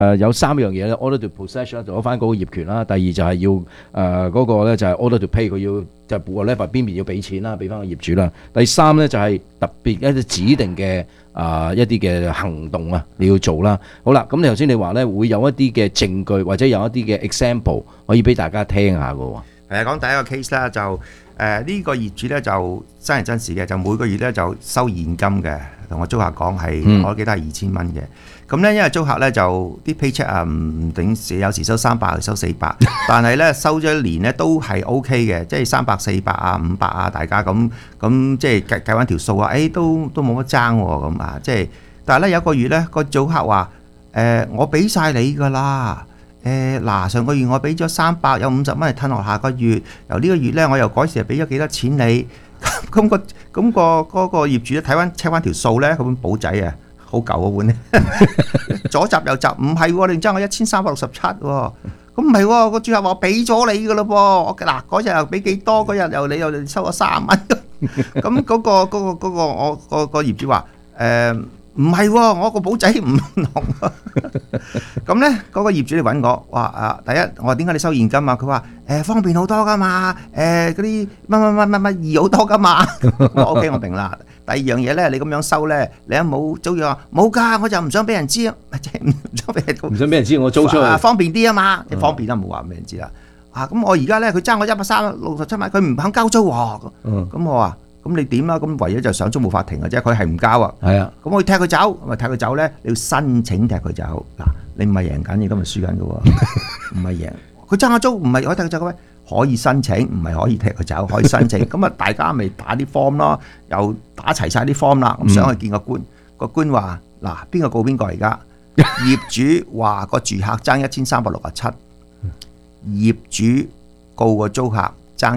有3樣嘢咧 ，order to possess 啦，就攞翻嗰個業權啦。第二就係要嗰個咧就係 order to pay， 佢要就係 whatever 邊邊要俾錢啦，俾翻個業主啦。第3咧就係特別一啲指定嘅一啲嘅行動啊，你要做啦。好啦，咁你頭先你話咧會有一啲嘅證據或者有一啲嘅 example 可以俾大家聽下嘅喎。 講第一個 case 啦，就呢個業主咧就真人真事嘅，就每個月咧就收現金嘅，同我租客講係，我記得係2000蚊嘅。咁咧因為租客咧就啲 paycheck 啊唔頂，有時收300，收400，但係咧收咗一年咧都係 OK 嘅，即係300、400啊、500啊，大家咁即係計翻條數啊，都冇乜爭喎咁啊，即係但係咧有一個月咧個租客話我俾晒你㗎啦。嗱，上個月我俾咗300，有50蚊係褪落下個月，由呢個月咧我又改時俾咗幾多錢你，咁嗰個業主咧check翻條數咧，嗰本簿仔啊，好舊嗰本咧，左集右集，唔係喎，你爭我1367喎，咁唔係喎，個租客話我俾咗你噶咯噃，嗱嗰日又俾幾多，嗰日你又收咗30蚊，咁嗰個業主話唔係喎，我個簿仔唔同喎。咁咧嗰個業主嚟揾我，話第一我話點解你收現金啊？佢話方便好多噶嘛，嗰啲乜易好多噶嘛。我 OK 我明啦。第二樣嘢咧，你咁樣收咧，你有冇租約啊？冇㗎，我就唔想俾人知啊，即係唔想俾人知我租出去，方便啲啊嘛，方便啦，冇話俾人知啦。咁我而家咧佢爭我167萬，佢唔肯交租喎。咁我話。咁你點啦？咁唯一就上租務法庭嘅啫，佢係唔交啊。係啊，咁我要踢佢走，咁啊踢佢走咧，你要申請踢佢走。嗱，你唔係贏緊，亦都唔係輸緊嘅喎，唔係贏。佢爭我租，唔係可以踢佢走嘅咩？可以申請，唔係可以踢佢走，可以申請。咁啊，大家咪打啲 form 咯，又打齊晒啲 form 啦。咁上去見個官，個官話：嗱，邊個告邊個而家？業主話個住客爭1367，業主告個租客爭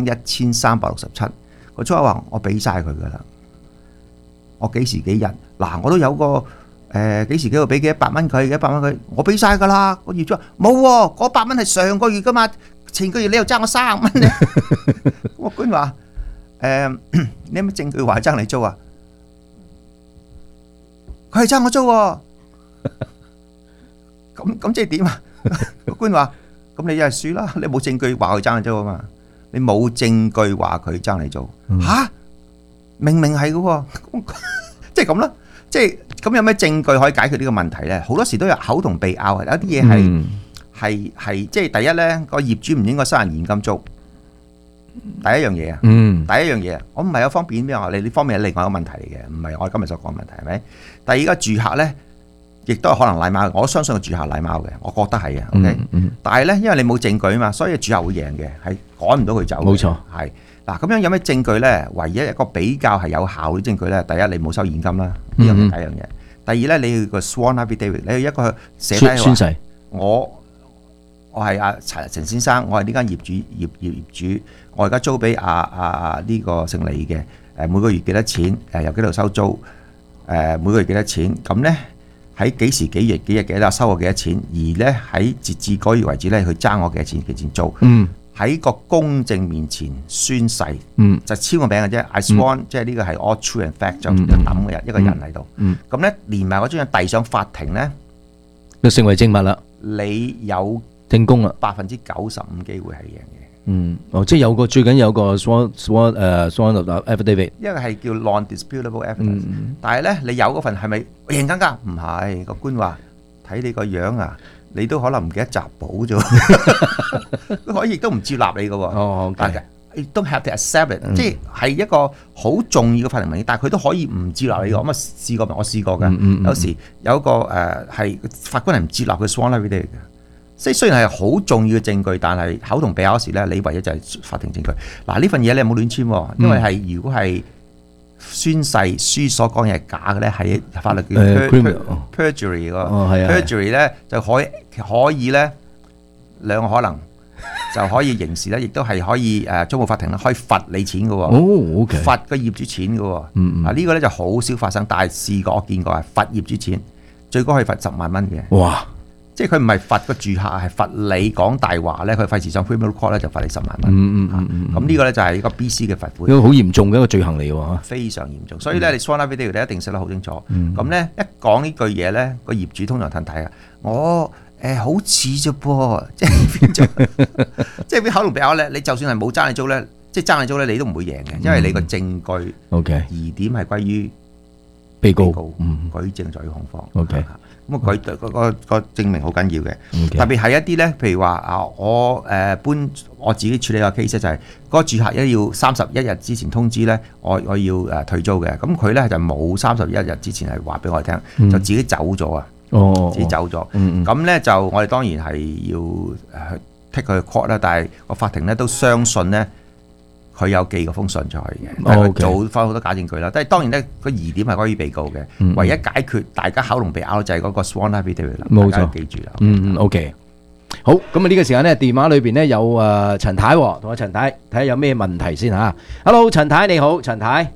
1367。個租客話：我俾晒佢噶啦，我幾時幾日嗱，我都有個幾時幾號俾幾100蚊佢，100蚊佢，我俾晒噶啦。個業主話冇喎，嗰100蚊係上個月噶嘛，前個月你又爭我30蚊咧。個官話你有乜證據話爭你租啊？佢係爭我租喎。咁即係點啊？個官話：咁你一係輸啦，你冇證據話佢爭你租啊嘛。你冇證據話佢爭你做嚇，明明係嘅喎，即係咁啦，即係咁有咩證據可以解決呢個問題咧？好多時都有口同鼻拗，有啲嘢係即係第一咧，個業主唔應該收人現金租，第一樣嘢啊，第一樣嘢，我唔係有方便咩？我你呢方面係另外一個問題嚟嘅，唔係我今日所講嘅問題係咪？第二個住客咧。亦都係可能賴貓，我相信個住客賴貓嘅，我覺得係嘅。OK，但係咧，因為你冇證據啊嘛，所以住客會贏嘅，係趕唔到佢走。冇錯，係嗱咁樣有咩證據咧？唯一一個比較係有效嘅證據咧，第一你冇收現金啦，呢樣係第一樣嘢。第二咧，你要個 sworn affidavit，你要一個寫低宣誓，我係阿陳先生，我係呢間業主，我而家租俾呢個姓李嘅，每個月幾多錢？由幾度收租？每個月幾多錢？咁咧？喺幾時幾月幾日幾多收我幾多錢，而咧喺截至嗰月為止咧，佢爭我幾多錢租。喺個公證面前宣誓，就簽個名嘅啫。I sworn，即係呢個係 all true and fact，就抌嘅一個人喺度。咁咧連埋嗰張嘢遞上法庭咧，就成為證物啦。你有證供啦，95%機會係贏嘅。即係有個最緊有個 sworn affidavit，一個係叫 non-disputable evidence，但係咧你有嗰份係咪贏緊㗎？唔係，個官話睇你個樣啊，你都可能唔記得集保啫，佢可以亦都唔接納你㗎喎。但係亦都 have to accept it，即係一個好重要嘅法庭文件，但係佢都可以唔接納你㗎。咁啊試過，我試過㗎。有時有一個係法官係唔接納佢 sworn affidavit 嘅。即係雖然係好重要嘅證據，但係口同鼻拗時咧，你唯一就係法庭證據。嗱，呢份嘢你冇亂簽，因為係如果係宣誓書所講嘢係假嘅咧，係法律叫 perjury 喎。perjury 咧就可以咧兩個可能就可以刑事咧，亦都係可以租務法庭咧可以罰你錢嘅喎。罰個業主錢嘅喎。呢個咧就好少發生，但係試過我見過係罰業主錢，最高可以罰10萬蚊嘅。哇！即係佢唔係罰個住客，係罰你講大話咧，佢費事上 criminal court 咧就罰你10萬蚊。咁呢個咧就係一個 BC 嘅罰款。呢個好嚴重嘅一個罪行嚟喎，非常嚴重。所以咧，你 sworn affidavit 你一定寫得好清楚。咁咧一講呢句嘢咧，個業主通常褪軚啊，我好似啫噃，即係變咗，即係啲口同鼻拗咧，你就算係冇爭你租咧，即係爭你租咧，你都唔會贏嘅，因為你個證據 OK 疑點係歸於被告， 舉證在於控方。 OK 咁啊個證明好緊要嘅， OK 特別係一啲咧，譬如話我搬我自己處理個 case 就係嗰個住客要31日之前通知咧，我要退租嘅，咁佢咧就冇31日之前係話俾我哋聽，就自己走咗啊，自己走咗，咁咧就我哋當然係要take 佢 court 啦，但係個法庭咧都相信咧。佢有寄嗰封信出去嘅，但係佢做翻好多假證據啦。但係當然咧，個疑點係關於被告嘅，唯一解決大家口龍鼻拗就係嗰個 sworn affidavit 啦。冇錯，記住啦。 OK。好，咁啊呢個時間咧，電話裏邊咧有陳太同阿陳太睇下有咩問題先嚇。Hello， 陳太你好，陳太。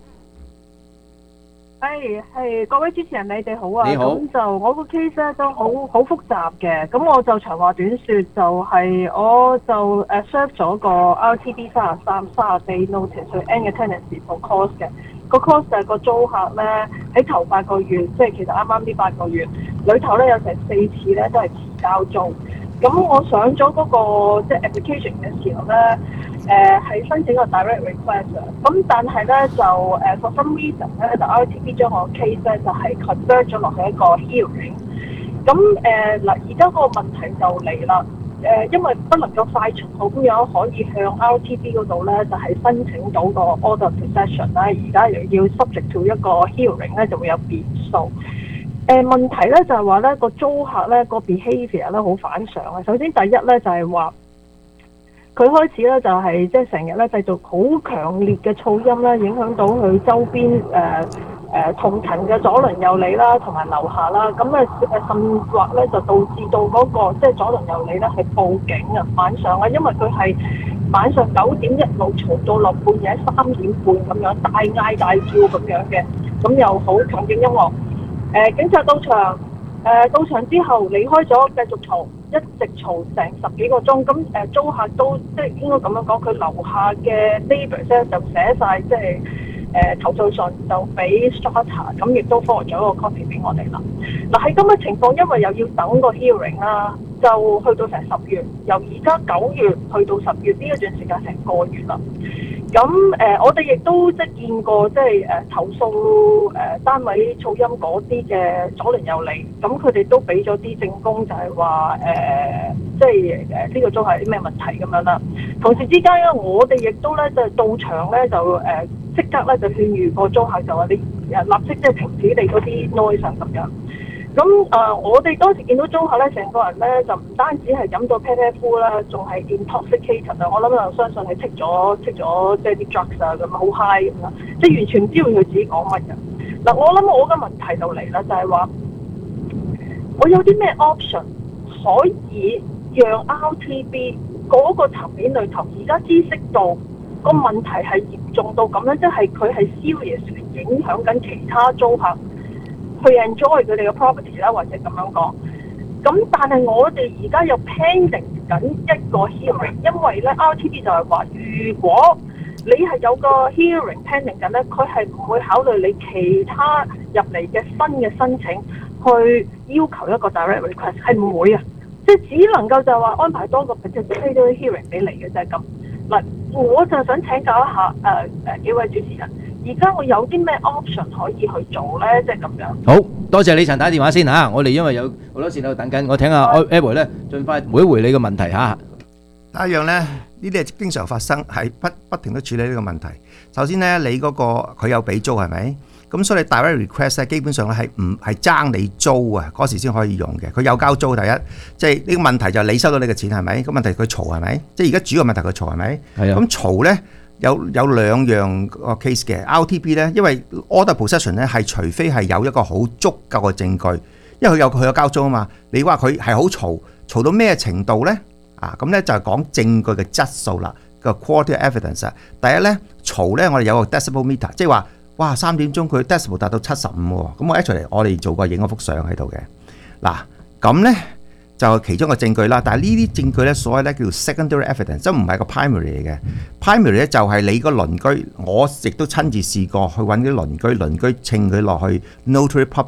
係各位主持人，你哋好啊！ 你好。 咁就我個 case 咧都好複雜嘅，咁我就長話短説，就係我就serve 咗個 RTB 30 day notice 去 end 嘅 tenancy for cause 嘅。個 cause 就係個租客咧喺頭8個月，即係其實啱啱呢8個月裏頭咧有成4次咧都係遲交租。咁我上咗嗰個即係 application 嘅時候咧。係申請個 direct request 咁但係咧就for some reason 咧就 RTP 將我 case 咧就係 convert 咗落去一個 hearing。咁嗱而家個問題就嚟啦。因為不能夠快速咁樣可以向 RTP 嗰度咧就係申請到個 order possession 啦，而家又要 subject to 一個 hearing 咧就會有變數。問題咧就係話咧個租客咧個 behaviour 咧好反常啊。首先第一咧就係話。佢開始咧就係即係成日咧製造好強烈嘅噪音啦，影響到佢周邊同層嘅左鄰右里啦，同埋樓下啦。咁甚或咧就導致到嗰個即係左鄰右里咧係報警啊，晚上啊，因為佢係晚上9點一路嘈到落半夜3點半咁樣大嗌大叫咁樣嘅，咁又好強勁音樂。警察到場。到場之後離開咗，繼續嘈，一直嘈成10幾個鐘。咁租客都即係應該咁樣講，佢樓下嘅 neighbours 咧就寫晒即係投訴信，就俾 Strata， 咁亦都 forward 咗一個 copy 俾我哋啦。嗱喺咁嘅情況，因為又要等個 hearing 啦，就去到成10月，由而家9月去到10月呢一段時間成個月啦。咁我哋亦都即係見過即係投訴單位噪音嗰啲嘅左鄰右里，咁佢哋都俾咗啲證供，就係話即係呢個租係啲咩問題咁樣啦。同時之間咧，我哋亦都咧就到場咧就即刻咧就勸喻個租客，就話你立即即係停止你嗰啲 noise 咁樣。咁我哋當時見到租客咧，成個人咧就唔單止係飲到啤啤呼啦，仲係 intoxicated 啊！我諗就相信係剔咗即係啲 drugs 啊，咁好 high 咁啦，即係完全唔知道佢自己講乜嘅。嗱，我諗我嘅問題就嚟啦，就係話我有啲咩 option 可以讓 RTB 嗰個層面裏頭而家知識到個問題係嚴重到咁樣，即係佢係 seriously 影響緊其他租客。去 enjoy 佢哋嘅 property 啦，或者咁樣講。咁但係我哋而家又 pending 緊一個 hearing，因為咧 RTP 就係話，如果你係有個 hearing pending 緊咧，佢係唔會考慮你其他入嚟嘅新嘅申請，去要求一個 direct request， 係唔會啊。即係只能夠就係話安排多個 particular hearing 俾你嘅啫咁。嗱，我就想請教一下幾位主持人。而家我有啲咩 option 可以去做咧？即係咁樣。 好多謝你陳太電話先嚇，我哋因為有好多事喺度等緊，我聽下 Edward 咧，盡快回一回你嘅問題嚇。 第一樣咧，呢啲係經常發生，係不停都處理呢個問題。首先咧，你嗰個佢有俾租係咪？咁所以你 direct request 咧，基本上咧係唔係爭你租啊？嗰時先可以用嘅。佢有交租，第一，即係呢個問題就係你收到你嘅錢係咪？咁問題佢嘈係咪？即係而家主要問題佢嘈係咪？係啊。咁嘈咧。有兩樣個 case 嘅 RTP 咧，因為 order possession 咧係除非係有一個好足夠嘅證據，因為佢有交租啊嘛。你話佢係好嘈到咩程度咧？咁咧就係講證據嘅質素啦，個 quality evidence。第一咧嘈咧，我哋有個 decibel meter， 即係話哇3點鐘佢 decibel 達到75喎。咁我一出嚟，我哋做過影嗰幅相喺度嘅。嗱咁咧。就係其中一個證據啦，但係呢啲證據咧，所謂咧叫做 secondary evidence，即係唔係個 primary 嚟嘅。primary 咧就係你個鄰居，我亦都親自試過去揾啲鄰居稱佢落去 notary public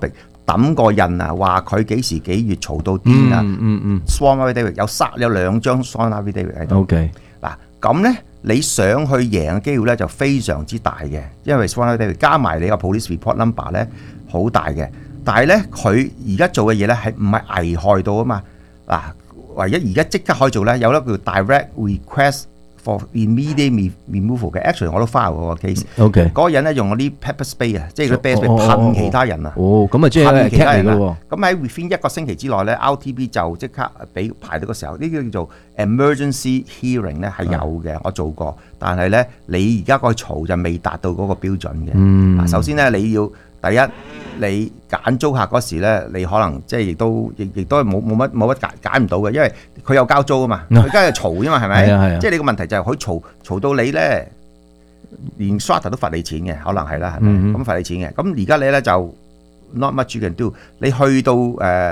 抌個印啊，話佢幾時幾月嘈到癲啊，Swan Affidavit 有2張 Swan Affidavit 喺度。 OK， 嗱咁咧，你想去贏嘅機會咧就非常之大嘅，因為 Swan Affidavit 加埋你個 police report number 咧好大嘅。但係咧，佢而家做嘅嘢咧係唔係危害到啊嘛？嗱，唯一而家即刻可以做咧，有一個叫 direct request for immediate removal 嘅 ，actually 我都 file 嗰個 case。 OK， 嗰個人咧用嗰啲 pepper spray 啊，即係嗰啲 pepper spray 噴其他人啊。 哦，咁啊即係噴其他人嚟嘅喎啊。咁喺 within 一個星期之內咧 ，RTB 就即刻俾排到個時候，呢個叫做 emergency hearing 咧係有嘅，我做過。但係咧，你而家個嘈就未達到嗰個標準嘅。嗱，首先咧你要第一，你揀租客嗰時咧，你可能即係亦都係冇乜揀唔到嘅，因為佢有交租啊嘛，佢而家係嘈啫嘛，係咪？ 係啊即係你個問題就係佢嘈到你咧，連 strata 都罰你錢嘅，可能係啦，係咪？咁罰你錢嘅。咁而家你咧就 not much you can do，你去到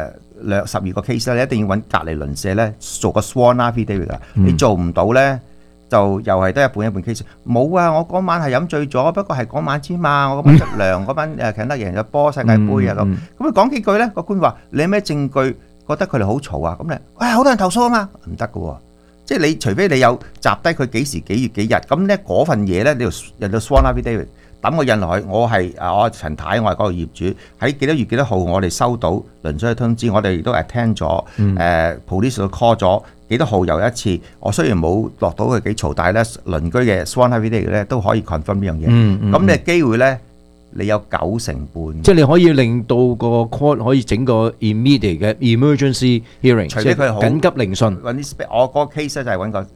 12個 case 咧，你一定要揾隔離鄰舍咧做個 sworn affidavit 㗎。你做唔到咧，就又係得一半 case。冇啊，我嗰晚係飲醉咗，不過係嗰晚之嘛，我嗰晚出糧，嗰晚強得贏咗波世界盃啊咁。咁佢講幾句咧，個官話你有咩證據覺得佢哋好嘈啊？咁你好多人投訴啊嘛，唔得㗎喎。即係你除非你有集低佢幾時幾月幾日，咁咧嗰份嘢咧你要入到 sworn affidavit 抌個印落去，我陳太，我係嗰個業主，喺幾多月幾多號我哋收到鄰居通知，我哋亦都 attend 咗police 都 call 咗幾多號又一次。我雖然冇落到佢幾嘈，但係咧鄰居嘅 sworn affidavit 咧都可以 confirm 呢樣嘢。咁你嘅機會咧，你有90%半。 即係你可以令到個 court 可以整個 immediate 嘅 emergency hearing， 除非佢好緊急聆訊。 揾啲 spare，我嗰個 case 咧就係揾個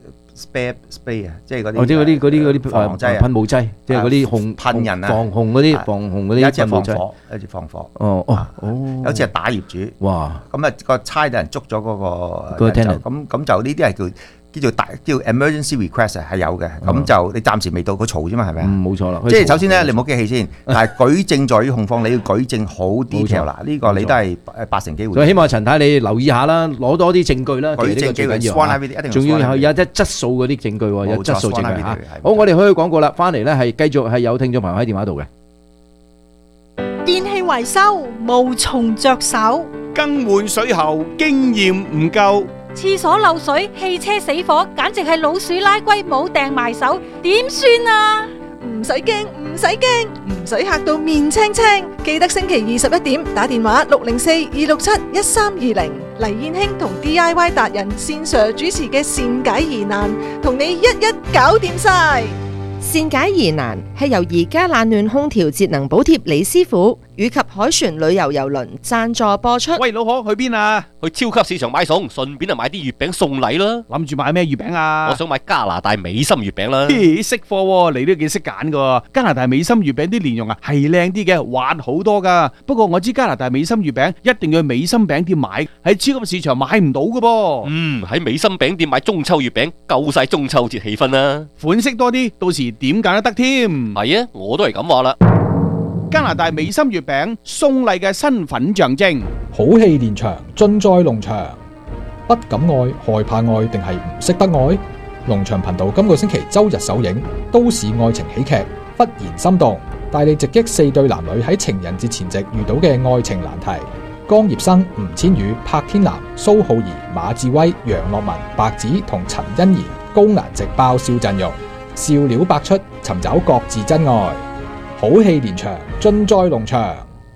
spray 啊，即係嗰啲， 或者嗰啲防劑噴霧劑，即係嗰啲噴人啊， 防洪嗰啲有一次係噴霧劑。 放火，有一次放火。有一次係打業主。 哇！ 咁啊個差人捉咗嗰個人就咁就呢啲係叫 emergency request 係有嘅，咁就你暫時未到佢嘈啫嘛，係咪啊？ 冇錯啦。 即係首先咧，你唔好激氣先，但係舉證在於控方，你要舉證好 detail 啦，呢個你都係80%機會。 所以希望陳太你留意下啦，攞多啲證據啦， 舉證機會仲要有一質素嗰啲證據喎，有質素證據嚇。好， 冇錯， 我哋去廣告啦，翻嚟咧係繼續係有聽眾朋友喺電話度嘅。 電器維修無從着手， 更換水喉經驗唔夠， 廁所漏水、汽車死火，簡直係老鼠拉龜冇掟埋手，點算啊？ 唔使驚，唔使驚，唔使嚇到面青青。記得星期21點打電話604-267-1320，黎燕卿同 DIY 達人線上主持嘅善解疑難，同你一一搞掂晒。 善解疑難係由而家冷暖空調節能補貼李師傅以及海船旅遊郵輪贊助播出。 喂，老何去邊啊？ 去超級市場買餸，順便就買啲月餅送禮啦。 諗住買咩月餅啊？ 我想買加拿大美心月餅啦。 識貨喎，你都幾識揀噶。加拿大美心月餅啲蓮蓉啊係靚啲嘅，滑好多噶。不過我知加拿大美心月餅一定要去美心餅店買，喺超級市場買唔到噶噃。 喺美心餅店買中秋月餅，夠晒中秋節氣氛啦。 款式多啲，到時點揀都得添。 係啊，我都係咁話啦。 加拿大美心月餅送禮嘅身份象徵， 好戲連場，盡在農場。不敢愛，害怕愛，定係唔識得愛？農場頻道今個星期周日首映都市愛情喜劇《忽然心動》，帶你直擊4對男女喺情人節前夕遇到嘅愛情難題。江業生、吳千語、柏天南、蘇浩儀、馬志威、楊樂文、白子同陳欣怡高顏值爆笑陣容，笑料百出，尋找各自真愛。好戲連場，盡在農場。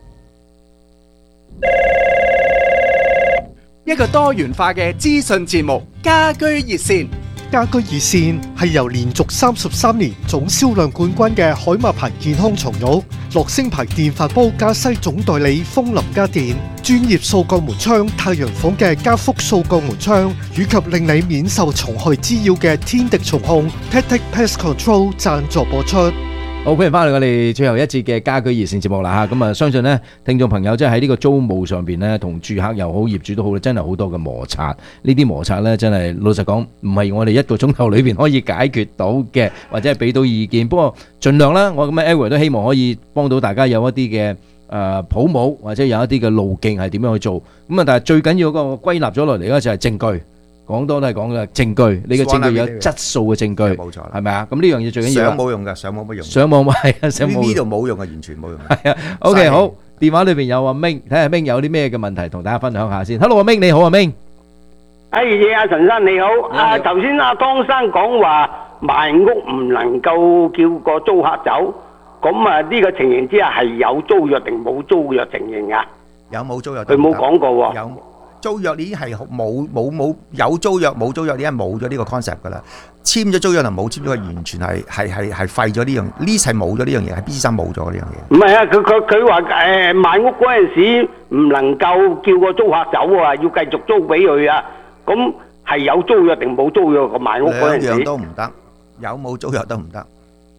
一個多元化嘅資訊節目，家居熱線。 家居熱線係由連續33年總銷量冠軍嘅海馬牌健康床褥、樂聲牌電飯煲加西總代理風林家電、專業掃鋼門窗太陽房嘅加福掃鋼門窗，以及令你免受蟲害滋擾嘅天敵蟲控 Tactic Pest Control 贊助播出。 好，歡迎翻嚟我哋最後一節嘅家居熱線節目啦嚇，咁啊相信呢聽眾朋友即係喺呢個租務上邊呢，同住客又好業主都好，真係好多嘅摩擦。呢啲摩擦呢，真係老實講，唔係我哋一個鐘頭裏邊可以解決到嘅，或者係俾到意見。不過盡量啦，我咁嘅 Edward 都希望可以幫到大家有一啲嘅普母，或者有一啲嘅路徑係點樣去做。咁啊，但係最緊要嗰個歸納咗落嚟咧，就係證據。講多都係講嘅證據，你嘅證據有質素嘅證據， 冇錯啦， 係咪啊？咁呢樣嘢最緊要。 上冇用㗎，上冇乜用。 上網係啊，上網呢度冇用啊，完全冇用。 係啊，OK 好。 電話裏邊有阿明，睇下阿明有啲咩嘅問題同大家分享下先。Hello，阿明你好，阿明。 阿陳生你好，頭先阿湯生講話賣屋唔能夠叫個租客走，咁啊呢個情形之下係有租約定冇租約情形啊？ 有冇租約？ 佢冇講過喎。 有租約已經係冇有租約冇租約，已經係冇咗呢個 concept 噶啦。簽咗租約同冇簽咗，完全係廢咗呢樣，呢係冇咗呢樣嘢，係 B3冇咗呢樣嘢。 唔係啊，佢話賣屋嗰陣時唔能夠叫個租客走啊，要繼續租俾佢啊。咁係有租約定冇租約個賣屋嗰陣時？ 兩樣都唔得，有冇租約都唔得。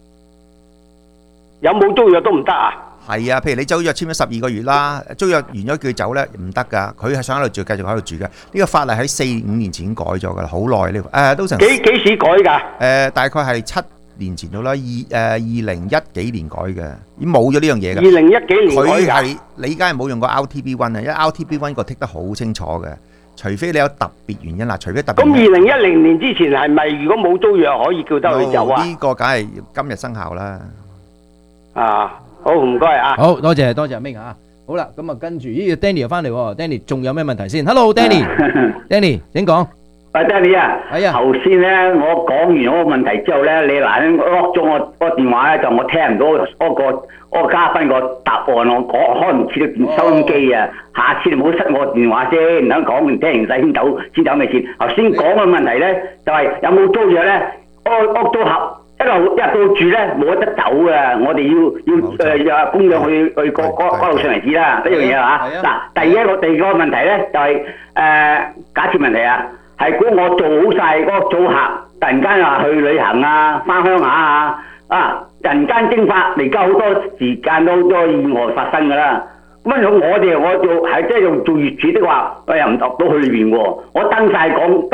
有冇租約都唔得啊？ 係啊，譬如你租約簽咗12個月啦，租約完咗叫佢走咧，唔得噶，佢係想喺度住，繼續喺度住嘅。呢個法例喺4-5年前改咗噶啦，好耐呢個都成幾時改㗎？ 大概係7年前到啦，2010幾年改嘅，已經冇咗呢樣嘢嘅。 2010幾年改㗎。 佢係你而家係冇用過 RTB1啊，因為 RTB1 個剔得好清楚嘅，除非你有特別原因啦，除非特別。 咁2010年之前係咪如果冇租約可以叫得佢走啊？ 呢個梗係今日生效啦。 啊！好唔該啊！ 好多謝阿明啊！好啦，咁啊跟住呢個 Danny 又翻嚟喎 ，Danny 仲有咩問題先 ？Hello Danny，Danny 請講。 Danny 啊， 係啊， 頭先咧我講完嗰個問題之後咧，你嗱攞咗我個電話咧，就我聽唔到嗰個嘉賓個答案，我開唔切到收音機啊！下次你唔好塞我電話先，唔等講完聽完晒先走未先。頭先講嘅問題咧，就係有冇租約咧？屋租客。一路到住咧冇得走啊！我哋要供養去嗰度上嚟知啦，呢樣嘢啊嗱，第二個問題咧就係假設問題啊，係估我做好晒嗰個租客，突然間話去旅行啊，翻鄉下人間蒸發，而家好多時間都好多意外發生㗎啦。咁我做係即係用做業主的話，我又唔落到去裏邊喎。我登晒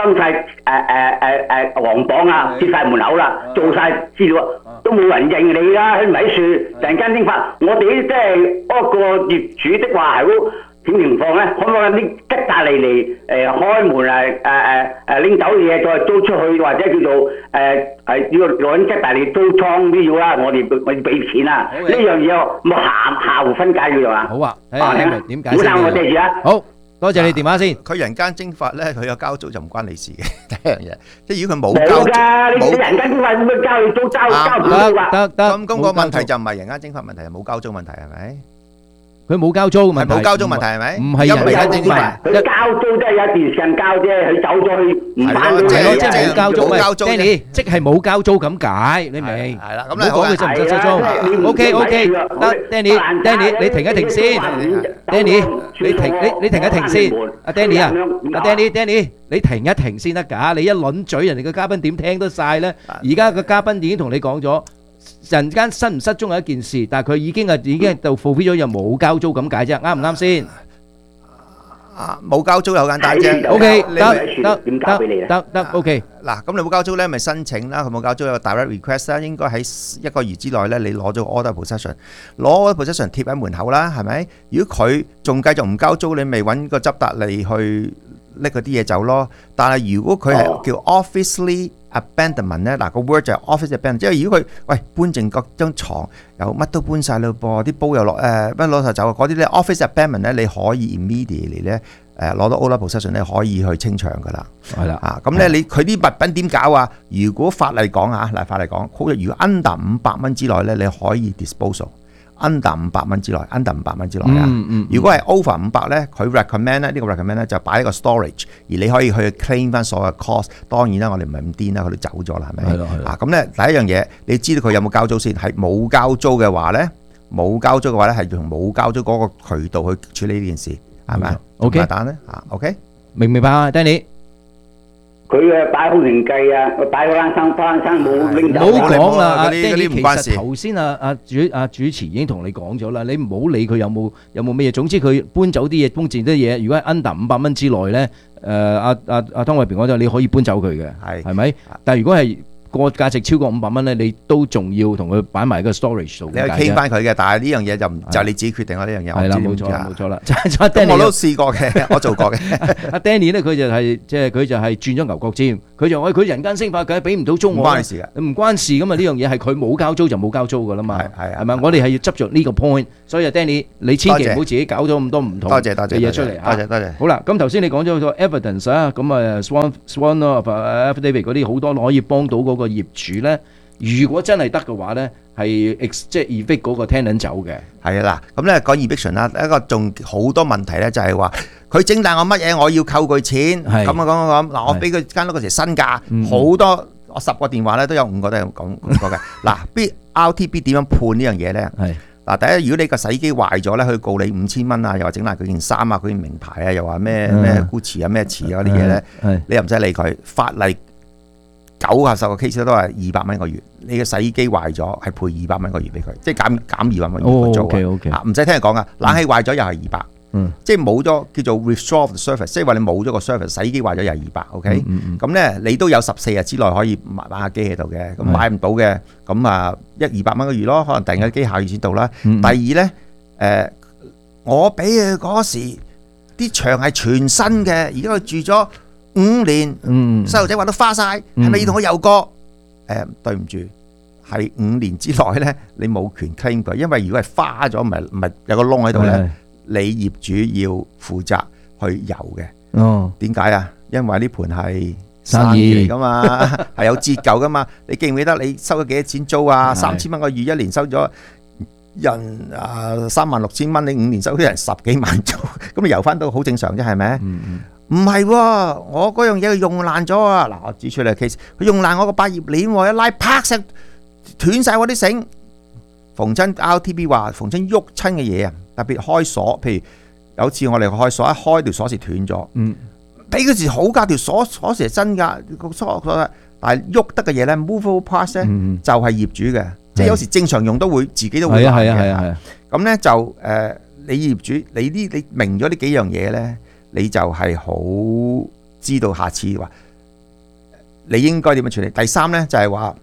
黃榜啊，貼晒門口啦，做晒資料，都冇人認你啦。佢唔喺樹，人間蒸發。我哋即係嗰個業主的話係好點情況咧？可唔可以啲吉達嚟開門拎走嘢再租出去，或者叫做要攞吉達嚟租倉都要啦。我哋俾錢啊！呢樣嘢冇下湖分解嘅係嘛？ 好啊，睇下點解釋我記住啊！ 好多謝你電話先。 佢人間蒸發咧，佢有交租就唔關你事嘅。第一樣嘢，即係如果佢冇交租， 冇人間蒸發咁交你租交唔到㗎。 得咁個問題就唔係人間蒸發問題，係冇交租問題係咪？ 佢冇交租嘅問題， 冇交租問題係咪？ 唔係人間蒸發， 佢交租即係有一段時間交啫，佢走咗去唔翻咗嚟， 即係冇交租。Danny，即係冇交租咁解，你明？ 係啦，咁唔好講佢執唔執租。OK，得 Danny，你停一停先。Danny，你停一停先。阿 Danny 啊，阿 Danny，你停一停先得㗎。你一輪嘴，人哋嘅嘉賓點聽得晒咧？而家個嘉賓已經同你講咗。人間失唔失蹤係一件事，但係佢已經係就 fulfill 咗又冇交租咁解啫，啱唔啱先？ 冇交租又好簡單啫。 OK，得 OK。 嗱，咁你冇交租咧，咪申請啦。佢冇交租有個 direct request 啦，應該喺1個月之內咧，你攞咗 order possession，攞 order possession 貼喺門口啦，係咪？如果佢仲繼續唔交租，你咪揾個執達嚟去拎嗰啲嘢走咯。但係如果佢係叫 officially abandonment 咧，嗱個 word 就係 office abandonment，即係如果佢搬剩嗰張牀又乜都搬晒嘞噃，啲煲又乜攞晒走，嗰啲咧 office abandonment 咧，你可以 immediately 咧攞到 order possession 咧，可以去清場噶啦。 係啦， 咁咧佢啲物品點搞啊？如果法例講法例講，如果 under 500蚊之內咧，你可以 disposal。under 500蚊之內，under 500蚊之內啊！如果係 over 500咧，佢 recommend 咧，呢個 recommend 咧就擺喺個 storage，而你可以去 claim 翻所有 cost。當然啦，我哋唔係咁癲啦，佢哋走咗啦，係咪？係咯。咁咧第一樣嘢，你知道佢有冇交租先？係冇交租嘅話咧，係用冇交租嗰個渠道去處理呢件事，係咪？OK，簡單咧，OK， 明唔明白啊 ，Danny？ 佢擺空城計啊，佢擺嗰間生冇拎走。 唔好講啦，阿 Danny，其實頭先主持已經同你講咗啦，你唔好理佢有冇咩嘢，總之佢搬走啲嘢，搬剩啲嘢，如果係 under 500蚊之內咧，阿湯偉平講咗，你可以搬走佢嘅，係咪？但係如果係個價值超過500蚊咧，你都仲要同佢擺埋個 storage 度。 你去傾翻佢嘅，但係呢樣嘢就你自己決定啦。呢樣嘢係啦， 冇錯啦。 我都試過嘅，我做過嘅。 阿 Danny 咧，佢就係轉咗牛角尖， 佢就話佢人間蒸發，佢俾唔到租我， 唔關你事嘅， 唔關事噶嘛，呢樣嘢係佢冇交租就冇交租噶啦嘛，係咪？我哋係要執着呢個 point， 所以 Danny 你千祈唔好自己搞咗咁多唔同嘅嘢出嚟啊！ 多謝。 好啦，咁頭先你講咗個 evidence 啊，咁啊 Swan of affidavit 嗰啲好多可以幫到嗰個業主咧。如果真係得嘅話咧，係即係 evict 嗰個 tenant 走嘅。 係啊，嗱，咁咧講 eviction 啦，一個仲好多問題咧，就係話佢整爛我乜嘢，我要扣佢錢。咁啊講嗱，我俾佢間屋嗰時身價好多，我10個電話咧都有5個都係講過嘅。嗱，RTB 點樣判呢樣嘢咧？嗱，第一，如果你個洗衣機壞咗咧，佢告你5000蚊啊，又話整爛佢件衫啊，佢件名牌啊，又話咩Gucci啊咩詞啊嗰啲嘢咧，你又唔使理佢。法例90個 case 都係200蚊一個月，你嘅洗衣機壞咗係賠200蚊一個月俾佢，即係減200蚊一個月租啊！唔使聽人講噶，冷氣壞咗又係200，即係冇咗叫做 restore the service， 即係話你冇咗個 service， 洗衣機壞咗又係200，OK？咁咧你都有14日之內可以買下機喺度嘅，咁買唔到嘅咁啊200蚊一個月咯，可能訂嘅機下月先到啦。第二咧我俾佢嗰時啲牆係全新嘅，而家佢住咗5年，細路仔話都花晒，係咪要同我又過？對唔住，係5年之內咧，你冇權 claim 佢，因為如果係花咗，唔係有個窿喺度咧，你業主要負責去油嘅。點解啊？因為呢盤係生意嚟噶嘛，係有折舊噶嘛。你記唔記得你收咗幾多錢租啊？3000蚊個月，一年收咗人36000蚊，你5年收咗人10幾萬租，咁你油翻都好正常啫，係咪？唔係喎，我嗰樣嘢用爛咗啊！嗱，我指出嚟 case， 佢用爛我個百葉鏈喎，一拉啪聲斷晒我啲繩。逢親 RTB 話，逢親喐親嘅嘢啊，特別開鎖，譬如有次我哋開鎖，一開條鎖匙斷咗，俾嗰時好㗎，條鎖匙係真㗎，個鎖，但係喐得嘅嘢咧 ，movable parts 咧就係業主嘅，即係有時正常用都會自己都會爛嘅。係啊。咁咧就你業主你明咗呢幾樣嘢咧。你就係好知道下次話你應該點樣處理。第三咧就係話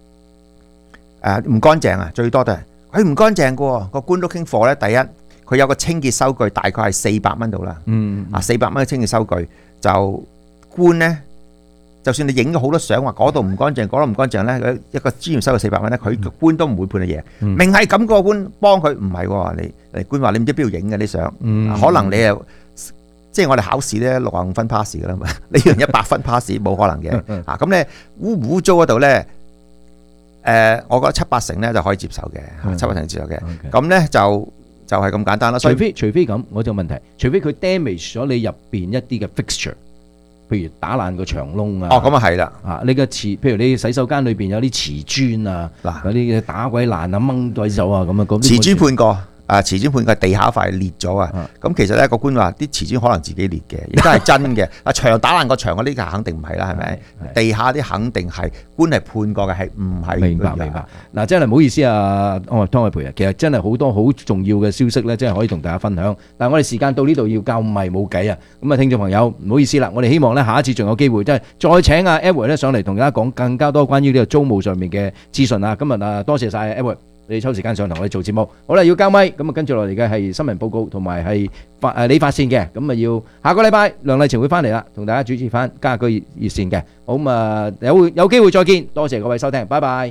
唔乾淨啊，最多都係佢唔乾淨嘅喎。個官 looking for 咧，第一佢有個清潔收據，大概係400蚊度啦。400蚊嘅清潔收據就官咧，就算你影咗好多相話嗰度唔乾淨，嗰度唔乾淨咧，一個專業收據400蚊咧，佢個官都唔會判你贏。明係咁個官幫佢唔係喎，你官話你唔知邊度影嘅啲相，可能你又。即係我哋考試咧65分 pass 噶啦嘛，你用100分 pass 冇可能嘅。咁咧污糟嗰度咧，我覺得7-8成咧就可以接受嘅，7-8成接受嘅。咁咧就係咁簡單啦。除非咁，我就問題，除非佢 damage 咗你入邊一啲嘅 fixture， 譬如打爛個牆窿啊。咁啊係啦。你嘅譬如你洗手間裏邊有啲瓷磚啊，嗰啲打鬼爛啊，掹鬼走啊，咁啊嗰啲。瓷磚判過。瓷磚判佢地下塊裂咗啊！咁其實咧個官話啲瓷磚可能自己裂嘅，亦都係真嘅。牆打爛個牆嗰啲肯定唔係啦，係咪？地下啲肯定係官係判過嘅，係唔係？明白。嗱，真係唔好意思啊，湯偉培啊，其實真係好多好重要嘅消息咧，真係可以同大家分享。但係我哋時間到呢度要交咪冇計啊！咁啊，聽眾朋友唔好意思啦，我哋希望咧下一次仲有機會，即係再請阿 Edward 咧上嚟同大家講更加多關於呢個租務上面嘅資訊啊！今日啊，多謝晒 Edward。你抽時間上同我哋做節目，好啦，要交咪，咁啊跟住落嚟嘅係新聞報告同埋係理髮線嘅，咁啊要下個禮拜梁麗晴會翻嚟啦，同大家主持翻家居熱線嘅，好咁啊有機會再見，多謝各位收聽，拜拜。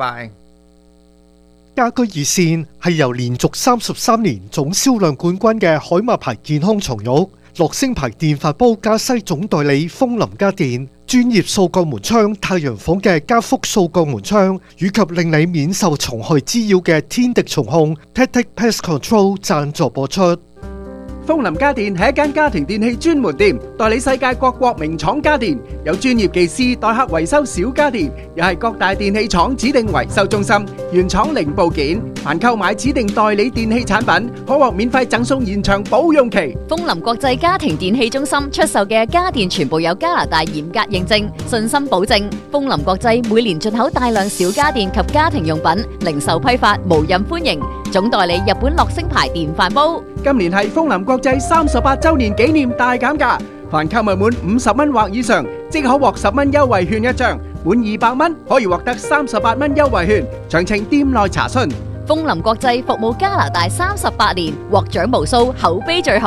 家居熱線係由連續33年總銷量冠軍嘅海馬牌健康床褥、樂聲牌電飯煲加西總代理風林家電、專業掃角門窗太陽房嘅加福掃角門窗，以及令你免受蟲害滋擾嘅天敵蟲控 Tactic Pest Control 贊助播出。 風林家電係一間家庭電器專門店，代理世界各國名廠家電，有專業技師代客維修小家電，又係各大電器廠指定維修中心，原廠零部件。凡購買指定代理電器產品，可獲免費贈送延長保用期。 風林國際家庭電器中心出售嘅家電全部有加拿大嚴格認證，信心保證。風林國際每年進口大量小家電及家庭用品，零售批發無任歡迎。總代理日本樂聲牌電飯煲。 今年係風林國際38周年紀念大減價，凡購物滿50蚊或以上，即可獲10蚊優惠券一張；滿200蚊可以獲得38蚊優惠券。詳情店內查詢。 風林國際服務加拿大38年，獲獎無數，口碑最好。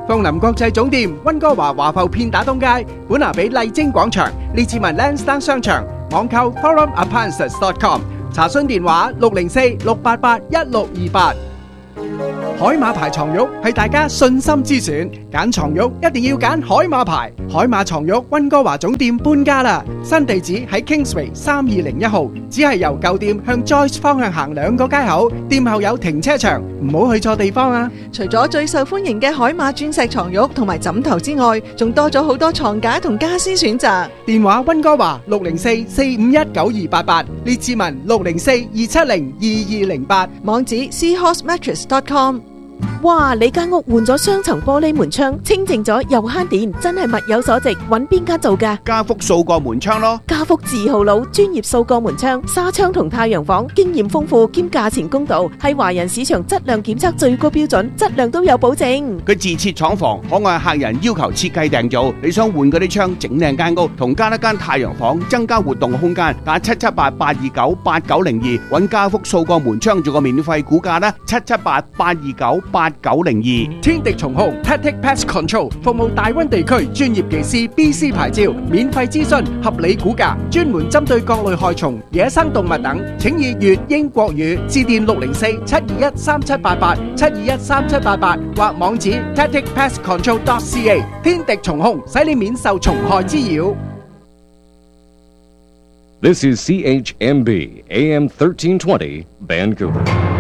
鳳林國際總店、溫哥華華埠片打東街、本拿比麗晶廣場、列治文 Lansdowne 商場、網購 forumappliances.com， 查詢電話604-688-1628。海馬牌床褥係大家信心之選，揀床褥一定要揀海馬牌。海馬床褥溫哥華總店搬家啦，新地址喺 Kingsway 3201號，只係由舊店向 Joyce 方向行2個街口，店後有停車場，唔好去錯地方啊！ 除咗最受歡迎嘅海馬鑽石床褥同埋枕頭之外，仲多咗好多床架同家私選擇。 電話溫哥華604-451-9288，列治文604-270-2208， 網址 seahorsemattress.com。 哇！你間屋換咗雙層玻璃門窗，清淨咗又慳電，真係物有所值。揾邊間做㗎？ 家福數個門窗咯。 家福字號佬，專業數個門窗、紗窗同太陽房，經驗豐富兼價錢公道，係華人市場質量檢測最高標準，質量都有保證。 佢自設廠房，可按客人要求設計訂造。你想換嗰啲窗，整靚間屋，同加一間太陽房，增加活動空間，打778-829-8902，揾家福數個門窗做個免費估價啦，778-829-8902。 天敵蟲控 Tactic Pest Control 服務大溫地區專業技師 BC 牌照，免費諮詢，合理估價，專門針對各類害蟲、野生動物等，請以粵英國語致電604-721-3788 721-3788或網址 tacticpestcontrol.ca。 天敵蟲控使你免受蟲害滋擾。 This is CHMB AM 1320 Vancouver。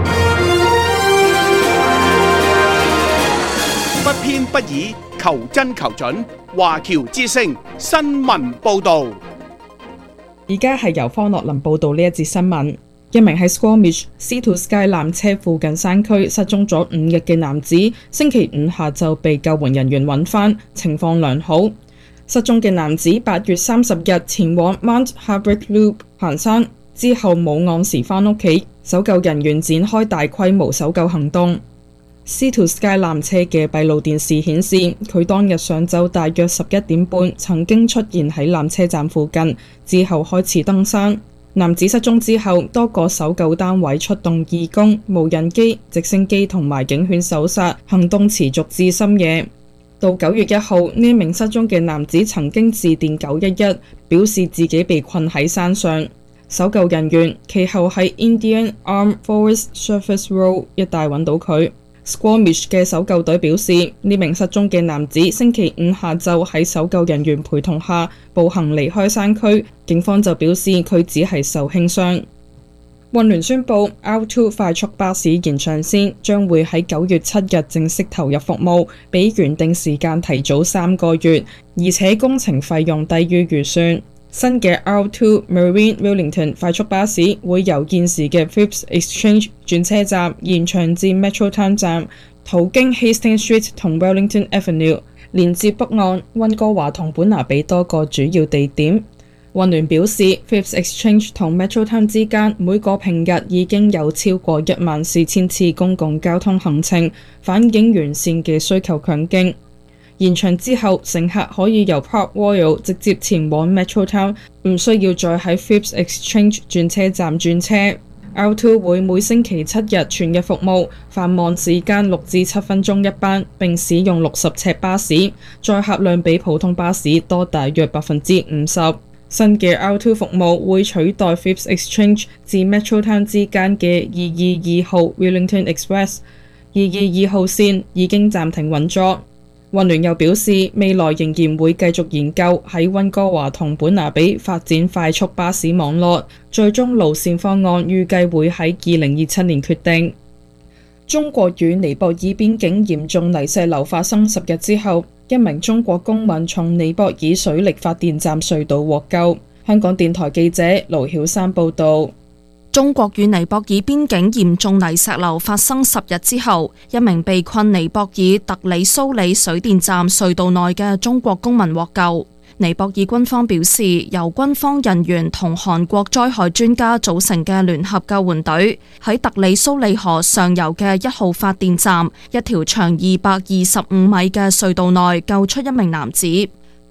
不偏不倚，求真求準。華僑之聲新聞報導。 而家係由方樂林報導呢一節新聞。一名喺 Squamish Sea to Sky 纜車附近山區失蹤咗5日嘅男子，星期5下晝被救援人員揾返，情況良好。失蹤嘅男子8月30日前往 Mount Harbrick Loop 行山，之後冇按時返屋企，搜救人員展開大規模搜救行動。Sea to Sky 纜車嘅閉路電視顯示，佢當日上晝大約11點半曾經出現喺纜車站附近，之後開始登山。男子失蹤之後，多個搜救單位出動義工、無人機、直升機同埋警犬搜索，行動持續至深夜。到9月1號，呢名失蹤嘅男子曾經致電911，表示自己被困喺山上。搜救人員其後喺 Indian Arm Forest Surface Road 一帶揾到佢。Squamish 嘅搜救隊表示，呢名失蹤嘅男子星期5下晝喺搜救人員陪同下步行離開山區，警方就表示佢只係受輕傷。運聯宣布 R2 快速巴士延長線將會喺9月7日正式投入服務，比原定時間提早3個月，而且工程費用低於預算。新嘅 R2 Marine Wellington 快速巴士會由現時嘅 Phipps Exchange 轉車站延長至 Metrotown 站，途經 Hastings Street 同 Wellington Avenue， 連接北岸、溫哥華同本拿比多個主要地點。運聯表示 Phipps Exchange 同 Metrotown 之間每個平日已經有超過14000次公共交通行程，反映沿線嘅需求強勁。延長之後，乘客可以由 Park Royal 直接前往 Metrotown， 唔需要再喺 Phipps Exchange 轉車站轉車。R2 會每星期7日全日服務，繁忙時間6至7分鐘一班，並使用60尺巴士，載客量比普通巴士多大約 50%。新嘅 R2 服務會取代 Phipps Exchange 至 Metrotown 之間嘅222號 Wellington Express。222號線已經暫停運作。運聯又表示，未來仍然會繼續研究喺溫哥華同本拿比發展快速巴士網絡，最終路線方案預計會喺2027年決定。中國與尼泊爾邊境嚴重泥石流發生10日之後，一名中國公民從尼泊爾水力發電站隧道獲救。香港電台記者盧曉珊報導。 中國與尼泊爾邊境嚴重泥石流發生10日之後，一名被困尼泊爾特里蘇里水電站隧道內嘅中國公民獲救。尼泊爾軍方表示，由軍方人員同韓國災害專家組成嘅聯合救援隊喺特里蘇里河上游嘅1號發電站一條長225米嘅隧道內救出一名男子。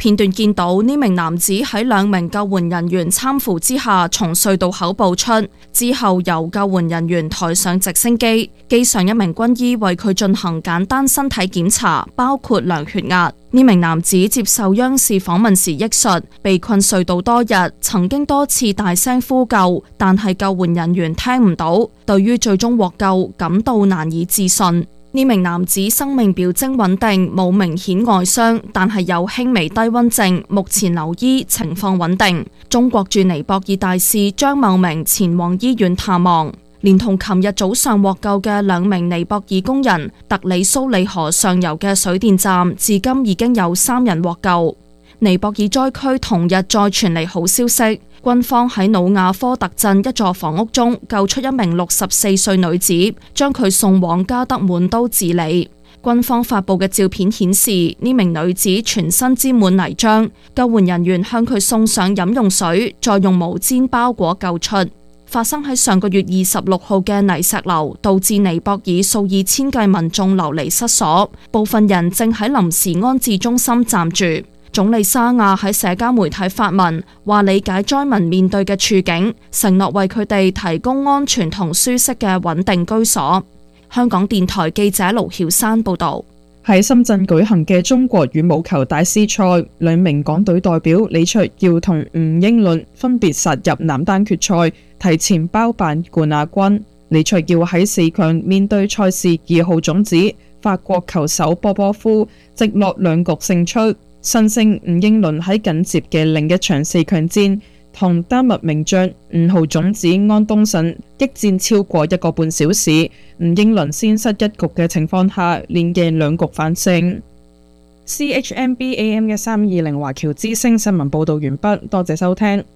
片段見到呢名男子喺2名救援人員攙扶之下從隧道口步出，之後由救援人員抬上直升機，機上一名軍醫為佢進行簡單身體檢查，包括量血壓。呢名男子接受央視訪問時憶述，被困隧道多日，曾經多次大聲呼救，但係救援人員聽唔到，對於最終獲救感到難以置信。呢名男子生命表徵穩定，冇明顯外傷，但係有輕微低溫症，目前留醫，情況穩定。中國駐尼泊爾大使張茂明前往醫院探望，連同琴日早上獲救嘅2名尼泊爾工人，特里蘇里河上游嘅水電站至今已經有3人獲救。尼泊爾災區同日再傳嚟好消息，軍方喺努亞科特鎮一座房屋中救出一名64歲女子，將佢送往加德滿都治理。軍方發布嘅照片顯示，呢名女子全身沾滿泥漿，救援人員向佢送上飲用水，再用毛氈包裹救出。發生喺上個月26號嘅泥石流，導致尼泊爾數以千計民眾流離失所，部分人正喺臨時安置中心暫住。總理沙亞喺社交媒體發文，話理解災民面對嘅處境，承諾為佢哋提供安全同舒適嘅穩定居所。香港電台記者盧曉珊報導。 喺深圳舉行嘅中國羽毛球大師賽，2名港隊代表李卓耀同吳英倫分別殺入男單決賽，提前包辦冠亞軍。李卓耀喺4強面對賽事2號種子法國球手波波夫，直落2局勝出。新星吳英倫喺緊接嘅另一場4強戰，同丹麥名將5號種子安東神激戰超過1個半小時，吳英倫先失1局嘅情況下，連贏2局反勝。CHMB AM 1320華僑之聲新聞報道完畢，多謝收聽。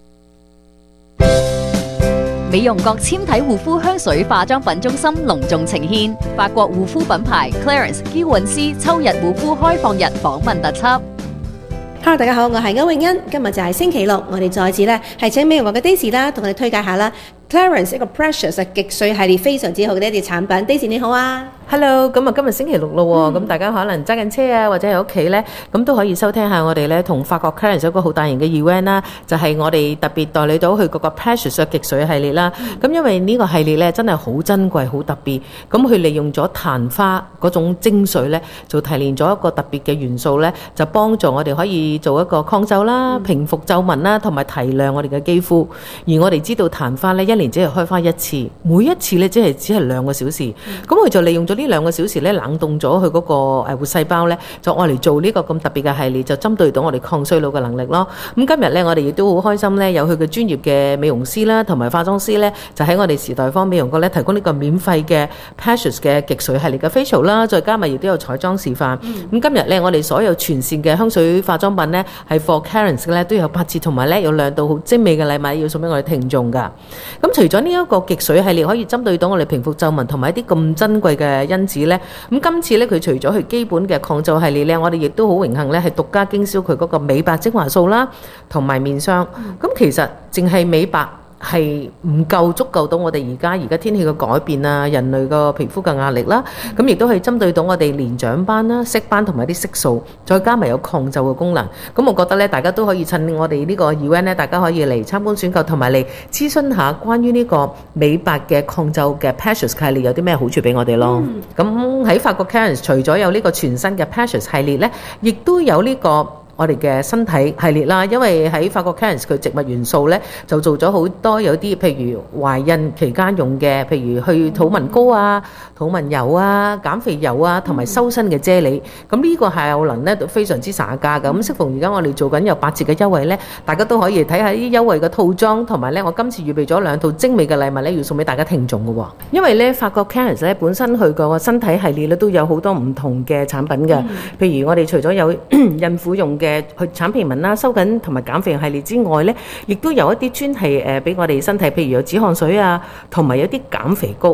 美容閣纖體護膚香水化妝品中心隆重呈獻法國護膚品牌 Clarins 嬌韻詩秋日護膚開放日訪問特輯。 Hello， 大家好，我係歐永欣，今日就係星期六，我哋再次咧係請美容閣嘅 Daisy 啦，同我哋推介下啦 Clarins 一個 Precious 極水系列非常之好嘅一啲產品。Daisy 你好啊 ，Hello， 咁啊今日星期六咯，咁大家可能揸緊車啊，或者喺屋企咧，咁都可以收聽下我哋咧同法國 Clarins 一個好大型嘅 event 啦，就係我哋特別代理到去嗰個 Precious 嘅極水系列啦。咁因為呢個系列咧真係好珍貴、好特別，咁佢利用咗曇花嗰種精髓咧，就提煉咗一個特別嘅元素咧，就幫助我哋可以做一個抗皺啦、平復皺紋啦，同埋提亮我哋嘅肌膚。而我哋知道曇花咧，一年只係開花1次，每一次咧只係2個小時。咁佢就利用咗呢2個小時咧，冷凍咗佢嗰個活細胞咧，就愛嚟做呢個咁特別嘅系列，就針對到我哋抗衰老嘅能力咯。咁今日咧，我哋亦都好開心咧，有佢嘅專業嘅美容師啦，同埋化妝師咧，就喺我哋時代坊美容閣咧提供呢個免費嘅 Precious 嘅極水系列嘅 facial 啦，再加埋亦都有彩妝示範。咁今日咧，我哋所有全線嘅香水化妝品咧，係 for Clarins 咧都有8折，同埋咧有2道好精美嘅禮物要送俾我哋聽眾噶。咁除咗呢一個極水系列可以針對到我哋平復皺紋同埋一啲咁珍貴嘅因子咧，咁今次咧佢除咗佢基本嘅抗皺系列咧，我哋亦都好榮幸咧係獨家經銷佢嗰個美白精華素啦，同埋面霜。咁其實淨係美白係唔夠足夠到我哋而家天氣嘅改變啊，人類個皮膚嘅壓力啦，咁亦都係針對到我哋年長斑啦、色斑同埋啲色素，再加埋有抗皺嘅功能。咁我覺得咧，大家都可以趁我哋呢個 event 咧，大家可以嚟參觀選購，同埋嚟諮詢下關於呢個美白嘅抗皺嘅 Precious 系列有啲咩好處俾我哋咯。咁喺法國 Clarins 除咗有呢個全新嘅 Precious 系列咧，亦都有呢個我哋嘅身體系列啦，因為喺法國 Clarins 佢植物元素咧就做咗好多有啲譬如懷孕期間用嘅，譬如去土紋膏啊、土紋油啊、減肥油啊，同埋修身嘅啫喱。咁呢個效能咧都非常之灑價㗎。咁適逢而家我哋做緊有8折嘅優惠咧，大家都可以睇下啲優惠嘅套裝，同埋咧我今次預備咗2套精美嘅禮物咧，要送俾大家聽眾嘅喎。因為咧法國 Clarins 咧本身佢個身體系列咧都有好多唔同嘅產品嘅，譬如我哋除咗有孕婦用嘅去剷皮紋啦、收緊同埋減肥系列之外咧，亦都有一啲專係俾我哋身體，譬如有止汗水啊，同埋有啲減肥膏。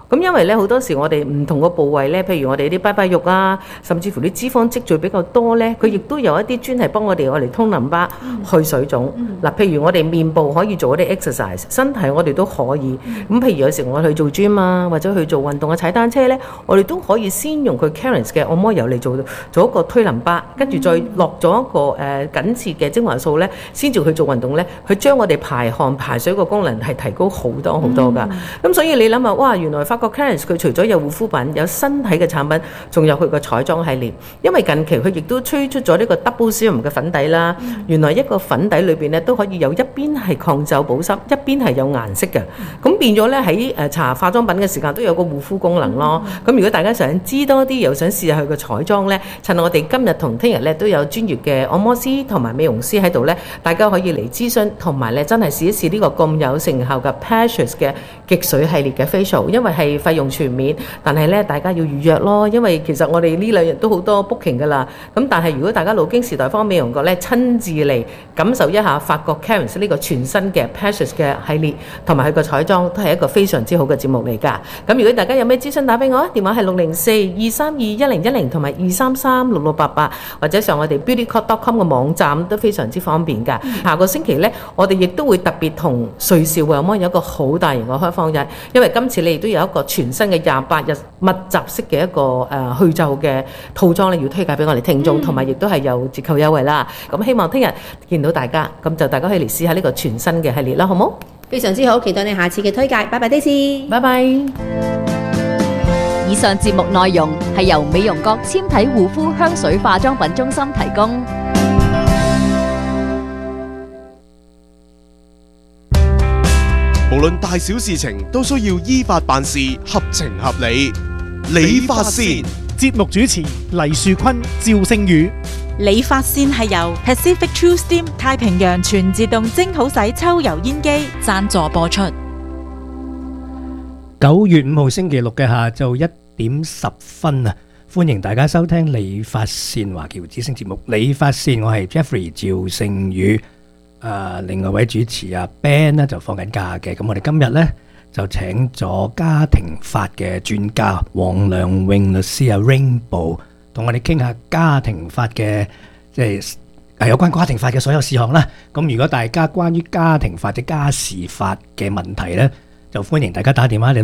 咁因為咧好多時我哋唔同個部位咧，譬如我哋啲拜拜肉啊，甚至乎啲脂肪積聚比較多咧，佢亦都有一啲專係幫我哋通淋巴、去水腫。嗱，譬如我哋面部可以做一啲 exercise， 身體我哋都可以。咁譬如有時我去做 gym 啊，或者去做運動啊、踩單車咧，我哋都可以先用佢 Clarins 嘅按摩油嚟做一個推淋巴，跟住再落咗一個緊切嘅精華素咧，先至去做運動咧，佢將我哋排汗排水個功能係提高好多好多㗎。咁所以你諗下，哇！原來發覺 Clarins 佢除咗有護膚品、有身體嘅產品，仲有佢個彩妝系列。因為近期佢亦都推出咗呢個 Double Serum 嘅粉底啦。原來一個粉底裏邊咧都可以有一邊係抗皺保濕，一邊係有顏色嘅。咁變咗咧喺搽化妝品嘅時間都有個護膚功能咯。咁如果大家想知多啲，又想試下佢個彩妝咧，趁我哋今日同聽日咧都有專業嘅按摩師同埋美容師喺度咧，大家可以嚟諮詢，同埋咧真係試一試呢個咁有成效嘅 Precious 嘅極水系列嘅 facial， 因為係費用全面，但係咧大家要預約咯，因為其實我哋呢兩日都好多 booking 噶啦。咁但係如果大家路經時代芳美容閣咧親自嚟感受一下法國 Clarins 呢個全新嘅 Precious 嘅系列，同埋佢個彩妝都係一個非常之好嘅節目嚟㗎。咁如果大家有咩諮詢打俾我，電話係604-232-1010同埋233-6688，或者上我哋 beautycode.com 嘅網站都非常之方便㗎。下個星期咧，我哋亦都會特別同瑞兆按摩有一個好大型嘅開放日，因為今次你亦都有一個全新嘅28日密集式嘅一個去皺嘅套裝咧，要推介俾我哋聽眾，同埋亦都係有折扣優惠啦。咁希望聽日見到大家，咁就大家可以嚟試下呢個全新嘅系列啦，好冇？ 非常之好，期待你下次嘅推介。拜拜，Daisy。 拜拜。 以上節目內容係由美容閣纖體護膚香水化妝品中心提供。 無論大小事情都需要依法辦事，合情合理。理髮線節目主持黎樹坤、趙星宇。 理髮線係由 Pacific True Steam 太平洋全自動蒸好洗抽油煙機贊助播出。 9月5號星期六嘅下晝1點10分啊！歡迎大家收聽理髮線華僑之聲節目。理髮線，我係 Jeffrey 趙勝宇。另外一位主持阿 Ben 呢就放緊假嘅，咁我哋今日呢就請咗家庭法嘅專家黃良穎律師啊 Rainbow，同我哋傾下家庭法嘅即係有關家庭法嘅所有事項啦。咁如果大家關於家庭法嘅家事法嘅問題呢，就歡迎大家打電話嚟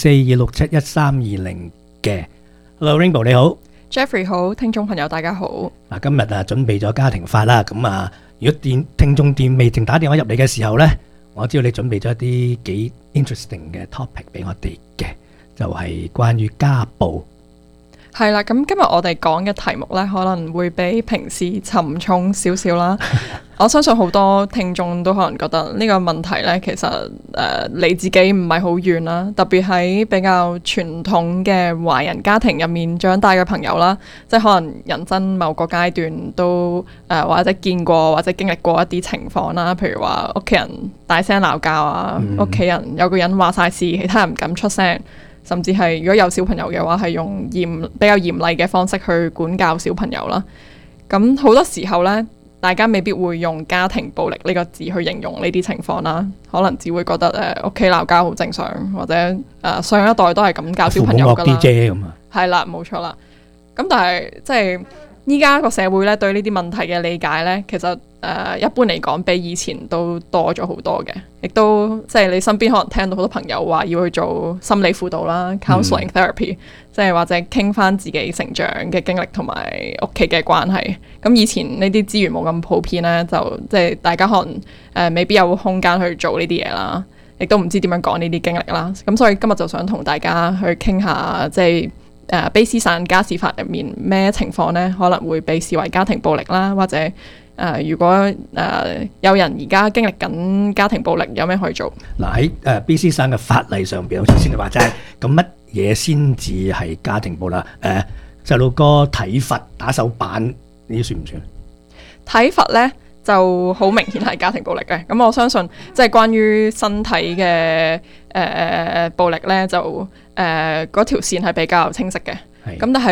604-267-1320嘅。Hello Rainbow 你好 ，Jeffrey 好，聽眾朋友大家好。 嗱，今日準備咗家庭法啦，咁如果聽眾未正打電話入嚟嘅時候呢，我知道你準備咗一啲幾 interesting 嘅 topic 俾我哋嘅，就係關於家暴。 係啦，咁今日我哋講嘅題目呢，可能會比平時沉重少少啦。我相信好多聽眾都可能覺得呢個問題呢，其實離自己唔係好遠啦。特別喺比較傳統嘅華人家庭入面長大嘅朋友啦，即係可能人生某個階段都或者見過或者經歷過一啲情況啦。譬如話屋企人大聲鬧交啊，屋企人有個人話晒事，其他人唔敢出聲。甚至係如果有小朋友嘅話，係用比較嚴厲嘅方式去管教小朋友啦。咁好多時候呢，大家未必會用家庭暴力呢個字去形容呢啲情況啦，可能只會覺得屋企鬧交好正常，或者上一代都係咁教小朋友㗎啦。係啦，冇錯啦。咁但係即係依家個社會咧對呢啲問題嘅理解咧，其實一般嚟講比以前都多咗好多嘅，亦都即係你身邊可能聽到好多朋友話要去做心理輔導啦 ，counseling therapy，即係或者傾翻自己成長嘅經歷同埋屋企嘅關係。咁以前呢啲資源冇咁普遍咧，就即係大家可能未必有空間去做呢啲嘢啦，亦都唔知點樣講呢啲經歷啦。咁所以今日就想同大家去傾下即係。卑詩省家事法入面咩情況呢？可能會被視為家庭暴力啦，或者如果有人而家經歷緊家庭暴力，有咩可以做？ 嗱喺卑詩省嘅法例上邊，好似先你話齋，咁乜嘢先至係家庭暴力？細路哥體罰打手板呢啲算唔算？ 體罰呢就好明顯係家庭暴力嘅。咁我相信即係關於身體嘅暴力呢，就嗰條線係比較清晰嘅。咁但係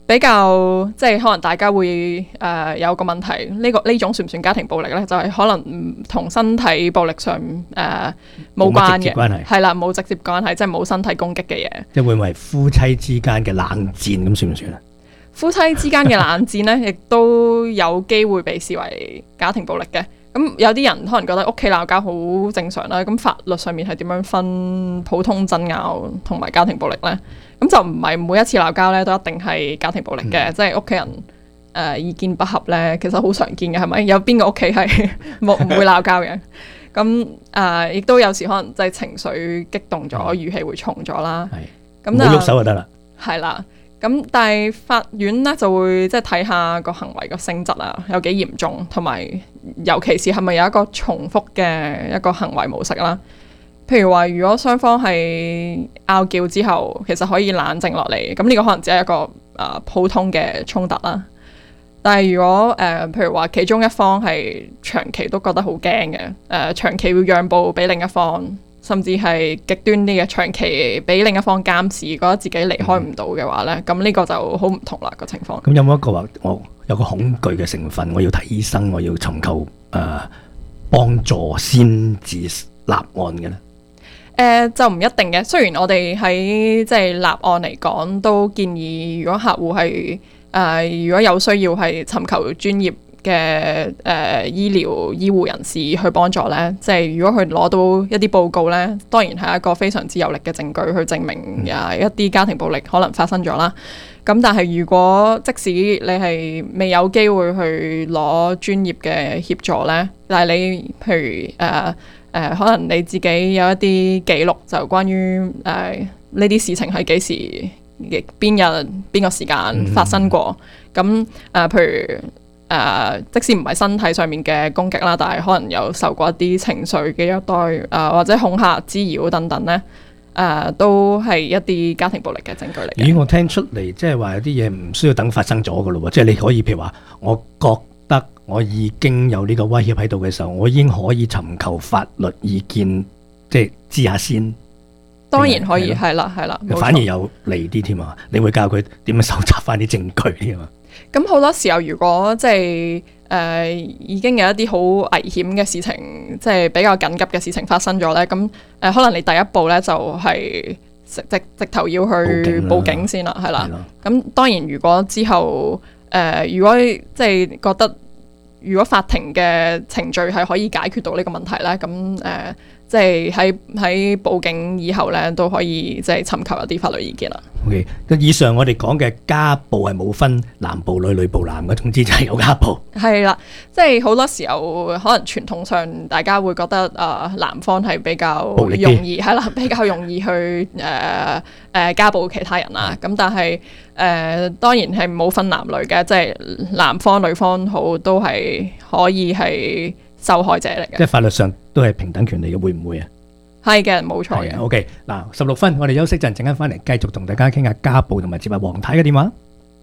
比較即係可能大家會有個問題，呢種算唔算家庭暴力呢？就係、可能唔同身體暴力上冇關嘅，係啦，冇直接關係，即係冇身體攻擊嘅嘢。 即係會唔會係夫妻之間嘅冷戰咁算唔算啊？ 夫妻之間嘅冷戰呢，亦都有機會被視為家庭暴力嘅。咁有啲人可能覺得屋企鬧交好正常啦，咁法律上面係點樣分普通爭拗同埋家庭暴力呢？咁就唔係每一次鬧交咧都一定係家庭暴力嘅，即係屋企人意見不合咧，其實好常見嘅，係咪？有邊個屋企係唔會鬧交嘅？咁亦都有時可能即係情緒激動咗，語氣會重咗啦。咁冇喐手就得啦。 係啦。咁但係法院咧就會即係睇下個行為個性質啊，有幾嚴重，同埋尤其是係咪有一個重複嘅一個行為模式啦。譬如話，如果雙方係拗撬之後，其實可以冷靜落嚟，咁呢個可能只係一個普通嘅衝突啦。但係如果譬如話其中一方係長期都覺得好驚嘅，長期會讓步俾另一方，甚至係極端啲嘅長期俾另一方監視，覺得自己離開唔到嘅話咧，咁呢個就好唔同啦個情況。 咁有冇一個話我有個恐懼嘅成分，我要睇醫生，我要尋求幫助先至立案嘅咧？ 就唔一定嘅。雖然我哋喺即係立案嚟講，都建議如果客戶係如果有需要係尋求專業嘅醫護人士去幫助咧，即係如果佢攞到一啲報告咧，當然係一個非常之有力嘅證據去證明一啲家庭暴力可能發生咗啦。咁但係如果即使你係未有機會去攞專業嘅協助咧，但係你譬如可能你自己有一啲記錄，就關於呢啲事情係幾時、邊日、邊個時間發生過。咁譬如即使唔係身體上面嘅攻擊啦，但係可能有受過一啲情緒嘅虐待或者恐嚇、滋擾等等咧，都係一啲家庭暴力嘅證據嚟嘅。 咦，我聽出嚟即係話有啲嘢唔需要等發生咗噶咯喎，即係你可以譬如話，我覺得我已經有呢個威脅喺度嘅時候，我已經可以尋求法律意見，即係知下先。 當然可以，係啦， 反而有利啲添啊！你會教佢點樣搜集翻啲證據添啊？ 咁好多時候，如果即係已經有一啲好危險嘅事情，即係比較緊急嘅事情發生咗咧，咁可能你第一步咧就係直頭要去報警先啦，係啦。咁當然，如果之後如果即係覺得如果法庭嘅程序係可以解決到呢個問題咧，咁即係喺報警以後咧，都可以即係尋求一啲法律意見啦。 OK， 以上我哋講嘅家暴係冇分男暴女、女暴男嘅，總之就係有家暴。係啦，即係好多時候可能傳統上大家會覺得男方係比較容易係啦，比較容易去家暴其他人啦。咁但係當然係冇分男女嘅，即係男方女方好都係可以係受害者嚟嘅。即係法律上都係平等權利嘅，會唔會啊？ 係嘅，冇錯嘅。 OK， 嗱，16分，我哋休息陣間翻嚟繼續同大家傾下家暴，同埋接下黃太嘅電話。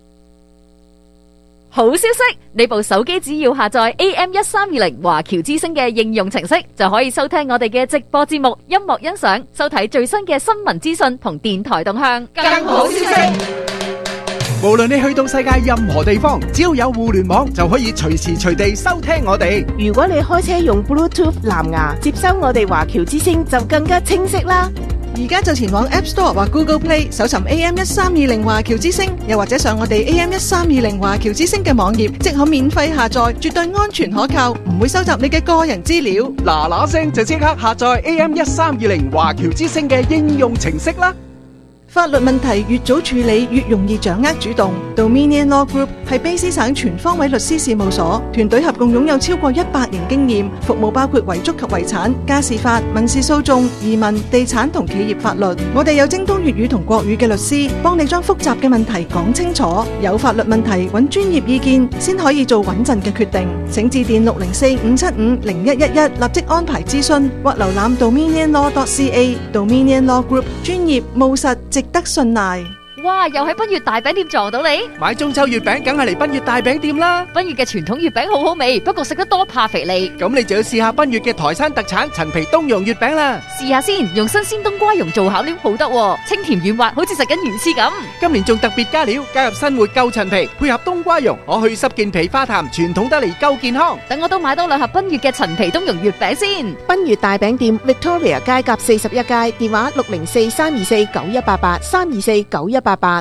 好消息，你部手機只要下載 AM1320華僑之聲嘅應用程式，就可以收聽我哋嘅直播節目、音樂欣賞、收睇最新嘅新聞資訊同電台動向。更好消息， 無論你去到世界任何地方，只要有互聯網，就可以隨時隨地收聽我哋。 如果你開車用 Bluetooth 藍牙接收我哋華僑之聲，就更加清晰啦。 而家就前往 App Store 或 Google Play 搜尋 AM1320華僑之聲，又或者上我哋 AM1320華僑之聲嘅網頁，即可免費下載，絕對安全可靠，唔會收集你嘅個人資料。 嗱聲就即刻下載 AM1320華僑之聲嘅應用程式啦。 法律問題越早處理，越容易掌握主動。Dominion Law Group 係卑詩省全方位律師事務所，團隊合共擁有超過100年經驗，服務包括遺囑及遺產、家事法、民事訴訟、移民、地產同企業法律。我哋有精通粵語同國語嘅律師，幫你將複雜嘅問題講清楚。有法律問題揾專業意見，先可以做穩陣嘅決定。請致電604-575-0111，立即安排諮詢，或瀏覽 dominionlaw.ca。Dominion Law Group 專業務實，值得信賴。 哇！又喺賓悅大餅店撞到你， 買中秋月餅梗係嚟賓悅大餅店啦。 賓悅嘅傳統月餅好好味，不過食得多怕肥膩。 咁你就要試下賓悅嘅台山特產陳皮冬蓉月餅啦。 試下先，用新鮮冬瓜蓉做餡料好得喎，清甜軟滑，好似食緊魚翅咁。 今年仲特別加料，加入新活夠陳皮，配合冬瓜蓉，可去濕健脾化痰，傳統得嚟夠健康。 等我都買多2盒賓悅嘅陳皮冬蓉月餅先。 賓悅大餅店 Victoria 街甲41街，電話604-324-9188，324-9188。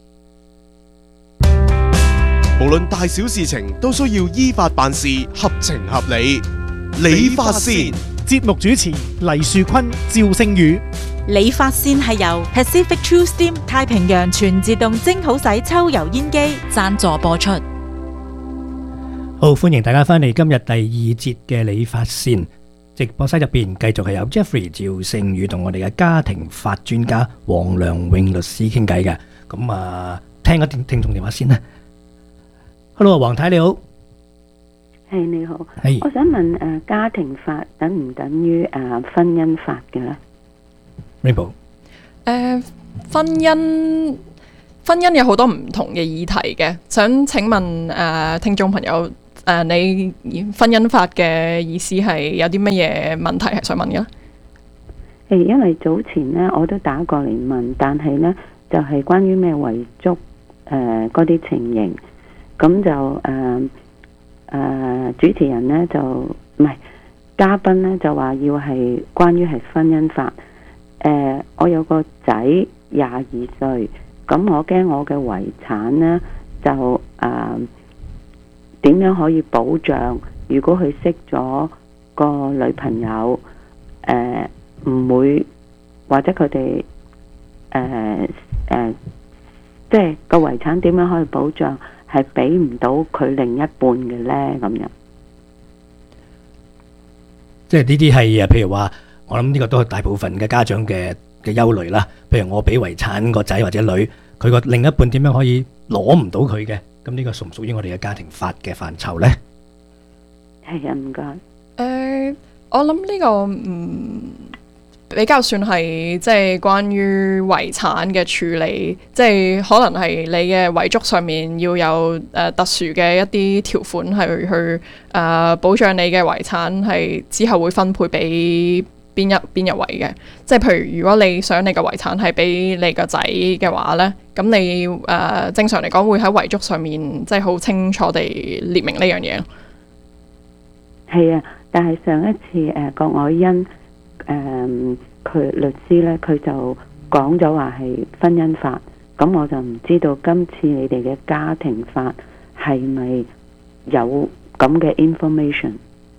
無論大小事情都需要依法辦事，合情合理。理髮線節目主持黎樹坤、趙聖宇。 理髮線係由 Pacific True Steam 太平洋全自動蒸好洗抽油煙機贊助播出。 好，歡迎大家翻嚟今日第2節嘅理髮線直播室入邊，繼續係有 Jeffrey 趙聖宇同我哋嘅家庭法專家黃良永律師傾偈嘅。咁聽個聽眾電話先啦。Hello， 黃太你好。 係你好。 係。 我想問家庭法等唔等於婚姻法嘅咧 ？Rainbow。 婚姻有好多唔同嘅議題嘅，想請問聽眾朋友你婚姻法嘅意思係有啲乜嘢問題係想問嘅咧？ 因為早前呢我都打過嚟問，但係呢就係關於咩遺囑嗰啲情形。咁就主持人呢就唔係嘉賓呢就話要係關於係婚姻法。我有個仔22歲，咁我驚我嘅遺產呢就點樣可以保障？如果佢識咗個女朋友，唔會或者佢哋即係個遺產點樣可以保障？係俾唔到佢另一半嘅呢？咁樣， 即係呢啲係譬如話，我諗呢個都係大部分嘅家長嘅憂慮啦。譬如我俾遺產個仔或者女，佢個另一半點樣可以攞唔到佢嘅？咁呢個屬唔屬於我哋嘅家庭法嘅範疇呢？ 係啊，唔該。 我諗呢個比較算係即係關於遺產嘅處理，即係可能係你嘅遺囑上面要有特殊嘅一啲條款係去保障你嘅遺產係之後會分配俾邊一位嘅。即係譬如如果你想你嘅遺產係俾你個仔嘅話呢，咁你正常嚟講會喺遺囑上面即係好清楚地列明呢樣嘢。 係啊，但係上一次郭愛欣佢律師咧，佢就講咗話係婚姻法，咁我就唔知道今次你哋嘅家庭法係咪有咁嘅 information？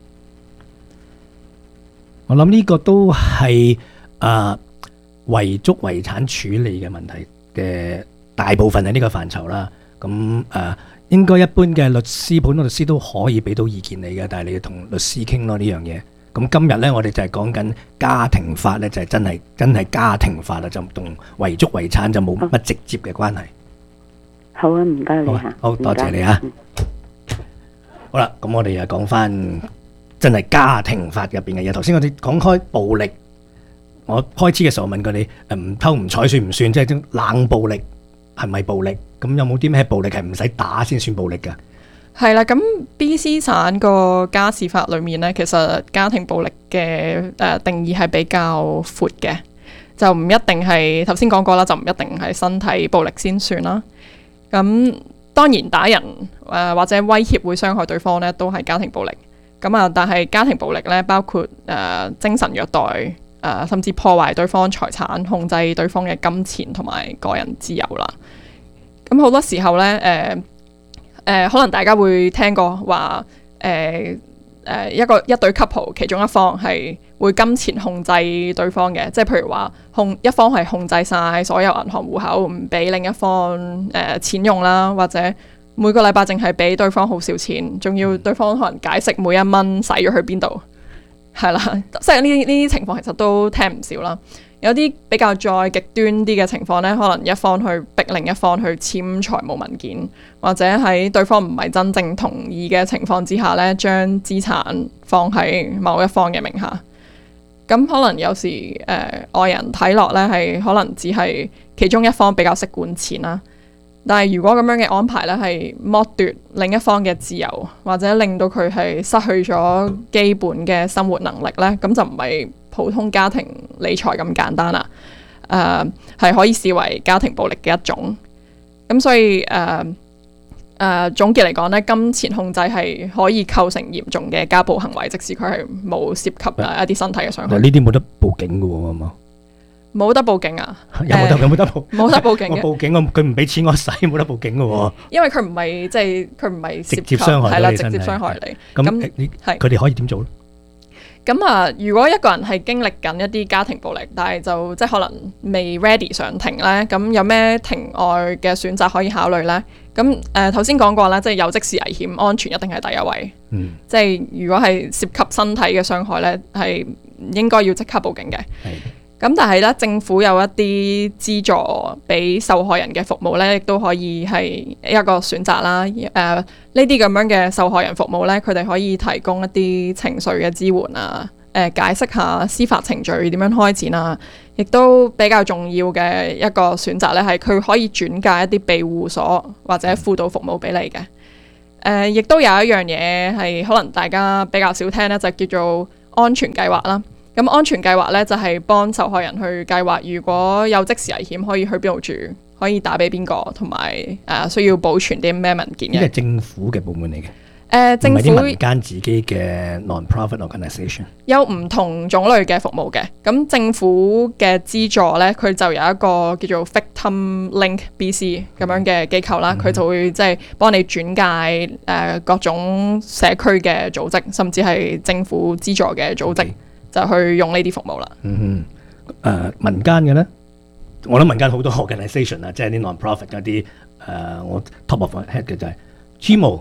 我諗呢個都係遺囑遺產處理嘅問題嘅大部分係呢個範疇啦。咁應該一般嘅律師、普通律師都可以俾到意見你嘅，但係你要同律師傾咯呢樣嘢。咁今日呢，我哋就係講緊家庭法呢，就係真係家庭法啦，就同遺囑遺產就冇乜直接嘅關係。 好啊，唔該你嚇。 好多謝你啊。好啦，咁我哋又講翻真係家庭法入邊嘅嘢。頭先我哋講開暴力，我開始嘅時候問過你，唔偷唔睬算唔算？即係啲冷暴力係咪暴力？咁有冇啲咩暴力係唔使打先算暴力㗎？ 係啦，咁 BC 省個家事法裏面呢，其實家庭暴力嘅定義係比較闊嘅，就唔一定係頭先講過啦，就唔一定係身體暴力先算啦。咁當然打人或者威脅會傷害對方呢，都係家庭暴力。咁但係家庭暴力呢，包括精神虐待甚至破壞對方財產、控制對方嘅金錢同埋個人自由啦。咁好多時候呢，可能大家會聽過話，一對 couple 其中一方係會金錢控制對方嘅，即係譬如話一方係控制晒所有銀行戶口，唔俾另一方錢用啦，或者每個禮拜淨係俾對方好少錢，仲要對方可能解釋每一蚊使咗去邊度，係啦，即係呢啲情況其實都聽唔少啦。有啲比較再極端啲嘅情況呢，可能一方去逼另一方去簽財務文件，或者喺對方唔係真正同意嘅情況之下呢，將資產放喺某一方嘅名下。咁可能有時外人睇落呢，係可能只係其中一方比較識管錢啦。但係如果咁樣嘅安排咧，係剝奪另一方嘅自由，或者令到佢係失去咗基本嘅生活能力咧，咁就唔係普通家庭理財咁簡單啦。係可以視為家庭暴力嘅一種。咁所以總結嚟講咧，金錢控制係可以構成嚴重嘅家暴行為，即使佢係冇涉及一啲身體嘅傷害。 呢啲冇得報警嘅喎，係嘛？ 冇得報警啊？ 有冇得報？ 冇得報警嘅。 我報警，佢唔俾錢我使，冇得報警嘅喎。 因為佢唔係即係佢唔係直接傷害係啦， 你直接傷害你。 咁佢哋可以點做咧？ 咁如果一個人係經歷緊一啲家庭暴力，但係就即係可能未 ready 上庭咧，咁有咩庭外嘅選擇可以考慮咧？咁頭先講過啦，即係有即時危險，安全一定係第一位。即係如果係涉及身體嘅傷害咧，係應該要即刻報警嘅。咁但係咧，政府有一啲資助俾受害人嘅服務咧，亦都可以係一個選擇啦。呢啲咁樣嘅受害人服務咧，佢哋可以提供一啲情緒嘅支援啊，解釋下司法程序點樣開展啊，亦都比較重要嘅一個選擇咧，係佢可以轉介一啲庇護所或者輔導服務俾你嘅。亦都有一樣嘢係可能大家比較少聽咧，就叫做安全計劃啦。咁安全計劃咧就係幫受害人去計劃，如果有即時危險可以去邊度住，可以打俾邊個，同埋需要保存啲咩文件嘅。 呢係政府嘅部門嚟嘅， 政府唔係啲民間自己嘅 non-profit organisation。 有唔同種類嘅服務嘅。咁政府嘅資助咧，佢就有一個叫做 Victim Link BC 咁樣嘅機構啦，佢就會即係幫你轉介各種社區嘅組織，甚至係政府資助嘅組織。就去用呢啲服務啦。 民間嘅咧，我諗民間好多 organisation 啊，即係啲 non-profit 嗰啲我 top of my head 嘅就係 Chimo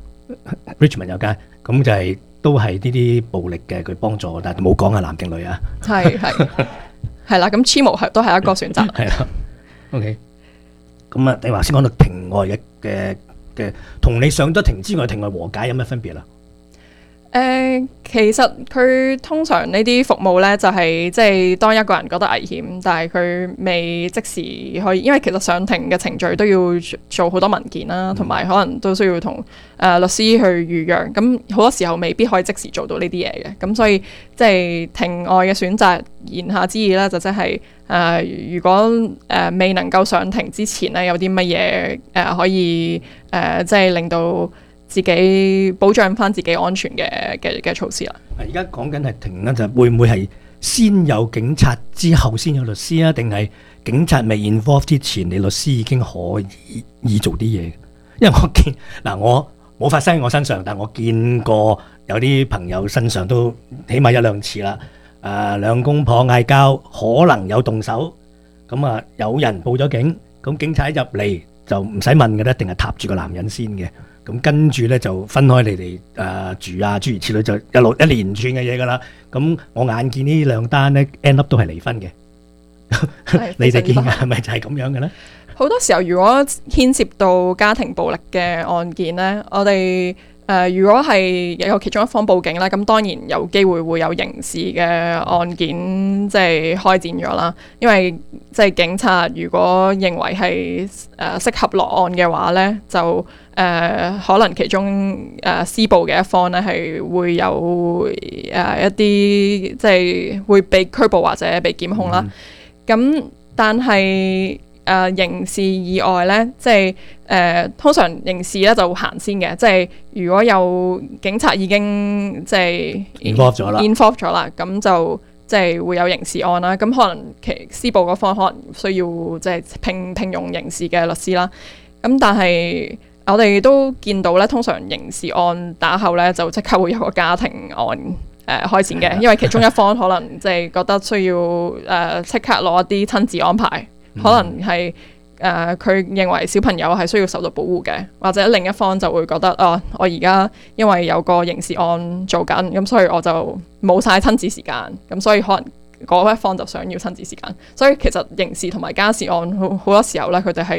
Richmond 有間，咁就係都係呢啲暴力嘅佢幫助，但係冇講係男定女啊。係啦，咁 Chimo 都係一個選擇。 係啦，OK。咁啊，你話先講到庭外嘅，同你上咗庭之外，庭外和解有咩分別啊？ 其實佢通常呢啲服務呢，就係即係當一個人覺得危險，但係佢未即時可以，因為其實上庭嘅程序都要做好多文件啦，同埋可能都需要同律師去預約，咁好多時候未必可以即時做到呢啲嘢嘅，咁所以即係庭外嘅選擇，言下之意呢，就即係如果未能夠上庭之前呢，有啲乜嘢可以即係令到自己保障翻自己安全嘅措施啦。 而家講緊係庭咧，就會唔會係先有警察之後先有律師啊？定係警察未 involve 之前，你律師已經可以做啲嘢？因為我見嗱，我冇發生喺我身上，但我見過有啲朋友身上都起碼一兩次啦。兩公婆嗌交，可能有動手，咁啊有人報咗警，咁警察入嚟就唔使問嘅咧，一定係踏住個男人先嘅。咁跟住咧就分開你哋住啊，諸如此類，就一連串嘅嘢噶啦。咁我眼見呢兩單咧 end up 都係離婚嘅。你哋見係咪就係咁樣嘅咧？ 好多時候，如果牽涉到家庭暴力嘅案件咧，我哋如果係有其中一方報警咧，咁當然有機會會有刑事嘅案件即係開展咗啦。因為即係警察如果認為係適合落案嘅話咧，就可能其中施暴嘅一方咧係會有一啲即係會被拘捕或者被檢控啦。咁但係刑事以外咧，即係通常刑事咧就會行先嘅，即係如果有警察已經即係 involve 咗啦，咁就即係會有刑事案啦。咁可能施暴嗰方可能需要即係聘用刑事嘅律師啦。咁但係我哋都見到咧，通常刑事案打後咧就即刻會有個家庭案開展嘅，因為其中一方可能即係覺得需要即刻攞一啲親子安排。可能係佢認為小朋友係需要受到保護嘅，或者另一方就會覺得我而家因為有個刑事案做緊，咁所以我就冇晒親子時間，咁所以可能嗰一方就想要親子時間。所以其實刑事同埋家事案好多時候咧，佢哋係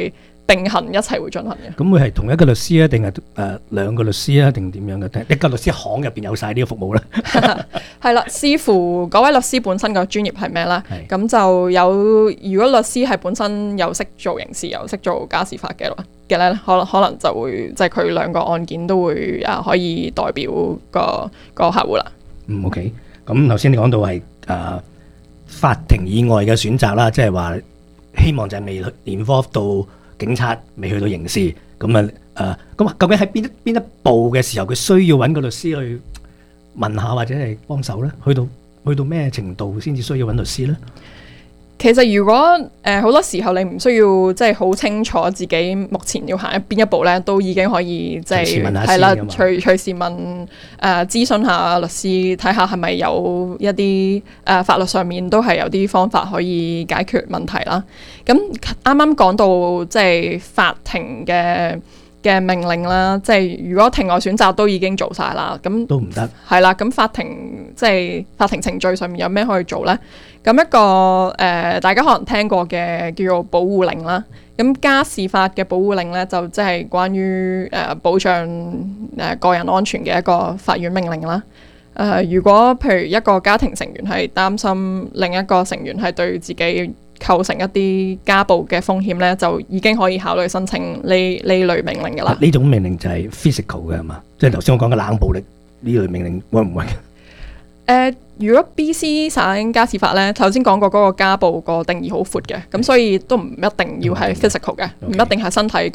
並行一齊會進行嘅。 咁會係同一個律師啊，定係兩個律師啊，定點樣嘅？定一個律師行入邊有晒呢個服務咧？ 係啦，視乎嗰位律師本身個專業係咩啦。咁就有，如果律師係本身又識做刑事又識做家事法嘅咧，可能就會即係佢兩個案件都會可以代表個客戶啦。 OK。咁頭先你講到係法庭以外嘅選擇啦，即係話希望就係未 involve 到警察，未去到刑事咁咁究竟喺邊一步嘅時候，佢需要揾個律師去問下或者係幫手咧？去到咩程度先至需要揾律師咧？ 其實如果好多時候你唔需要即係好清楚自己目前要行邊一步咧，都已經可以即係係啦，隨時問諮詢下律師，睇下係咪有一啲法律上面都係有啲方法可以解決問題啦。咁啱啱講到即係法庭嘅命令啦，即係如果庭外選擇都已經做晒啦，咁都唔得。係啦，咁法庭程序上面有咩可以做咧？咁一個大家可能聽過嘅叫做保護令啦。咁家事法嘅保護令咧，就即係關於保障個人安全嘅一個法院命令啦。如果譬如一個家庭成員係擔心另一個成員係對自己構成一啲家暴嘅風險咧，就已經可以考慮申請呢類命令㗎啦。 呢種命令就係 physical 嘅係嘛？即係頭先我講嘅冷暴力呢類命令會唔會？ 如果 BC 省家事法咧，頭先講過嗰個家暴個定義好闊嘅，咁所以都唔一定要係 physical 嘅，唔一定係身體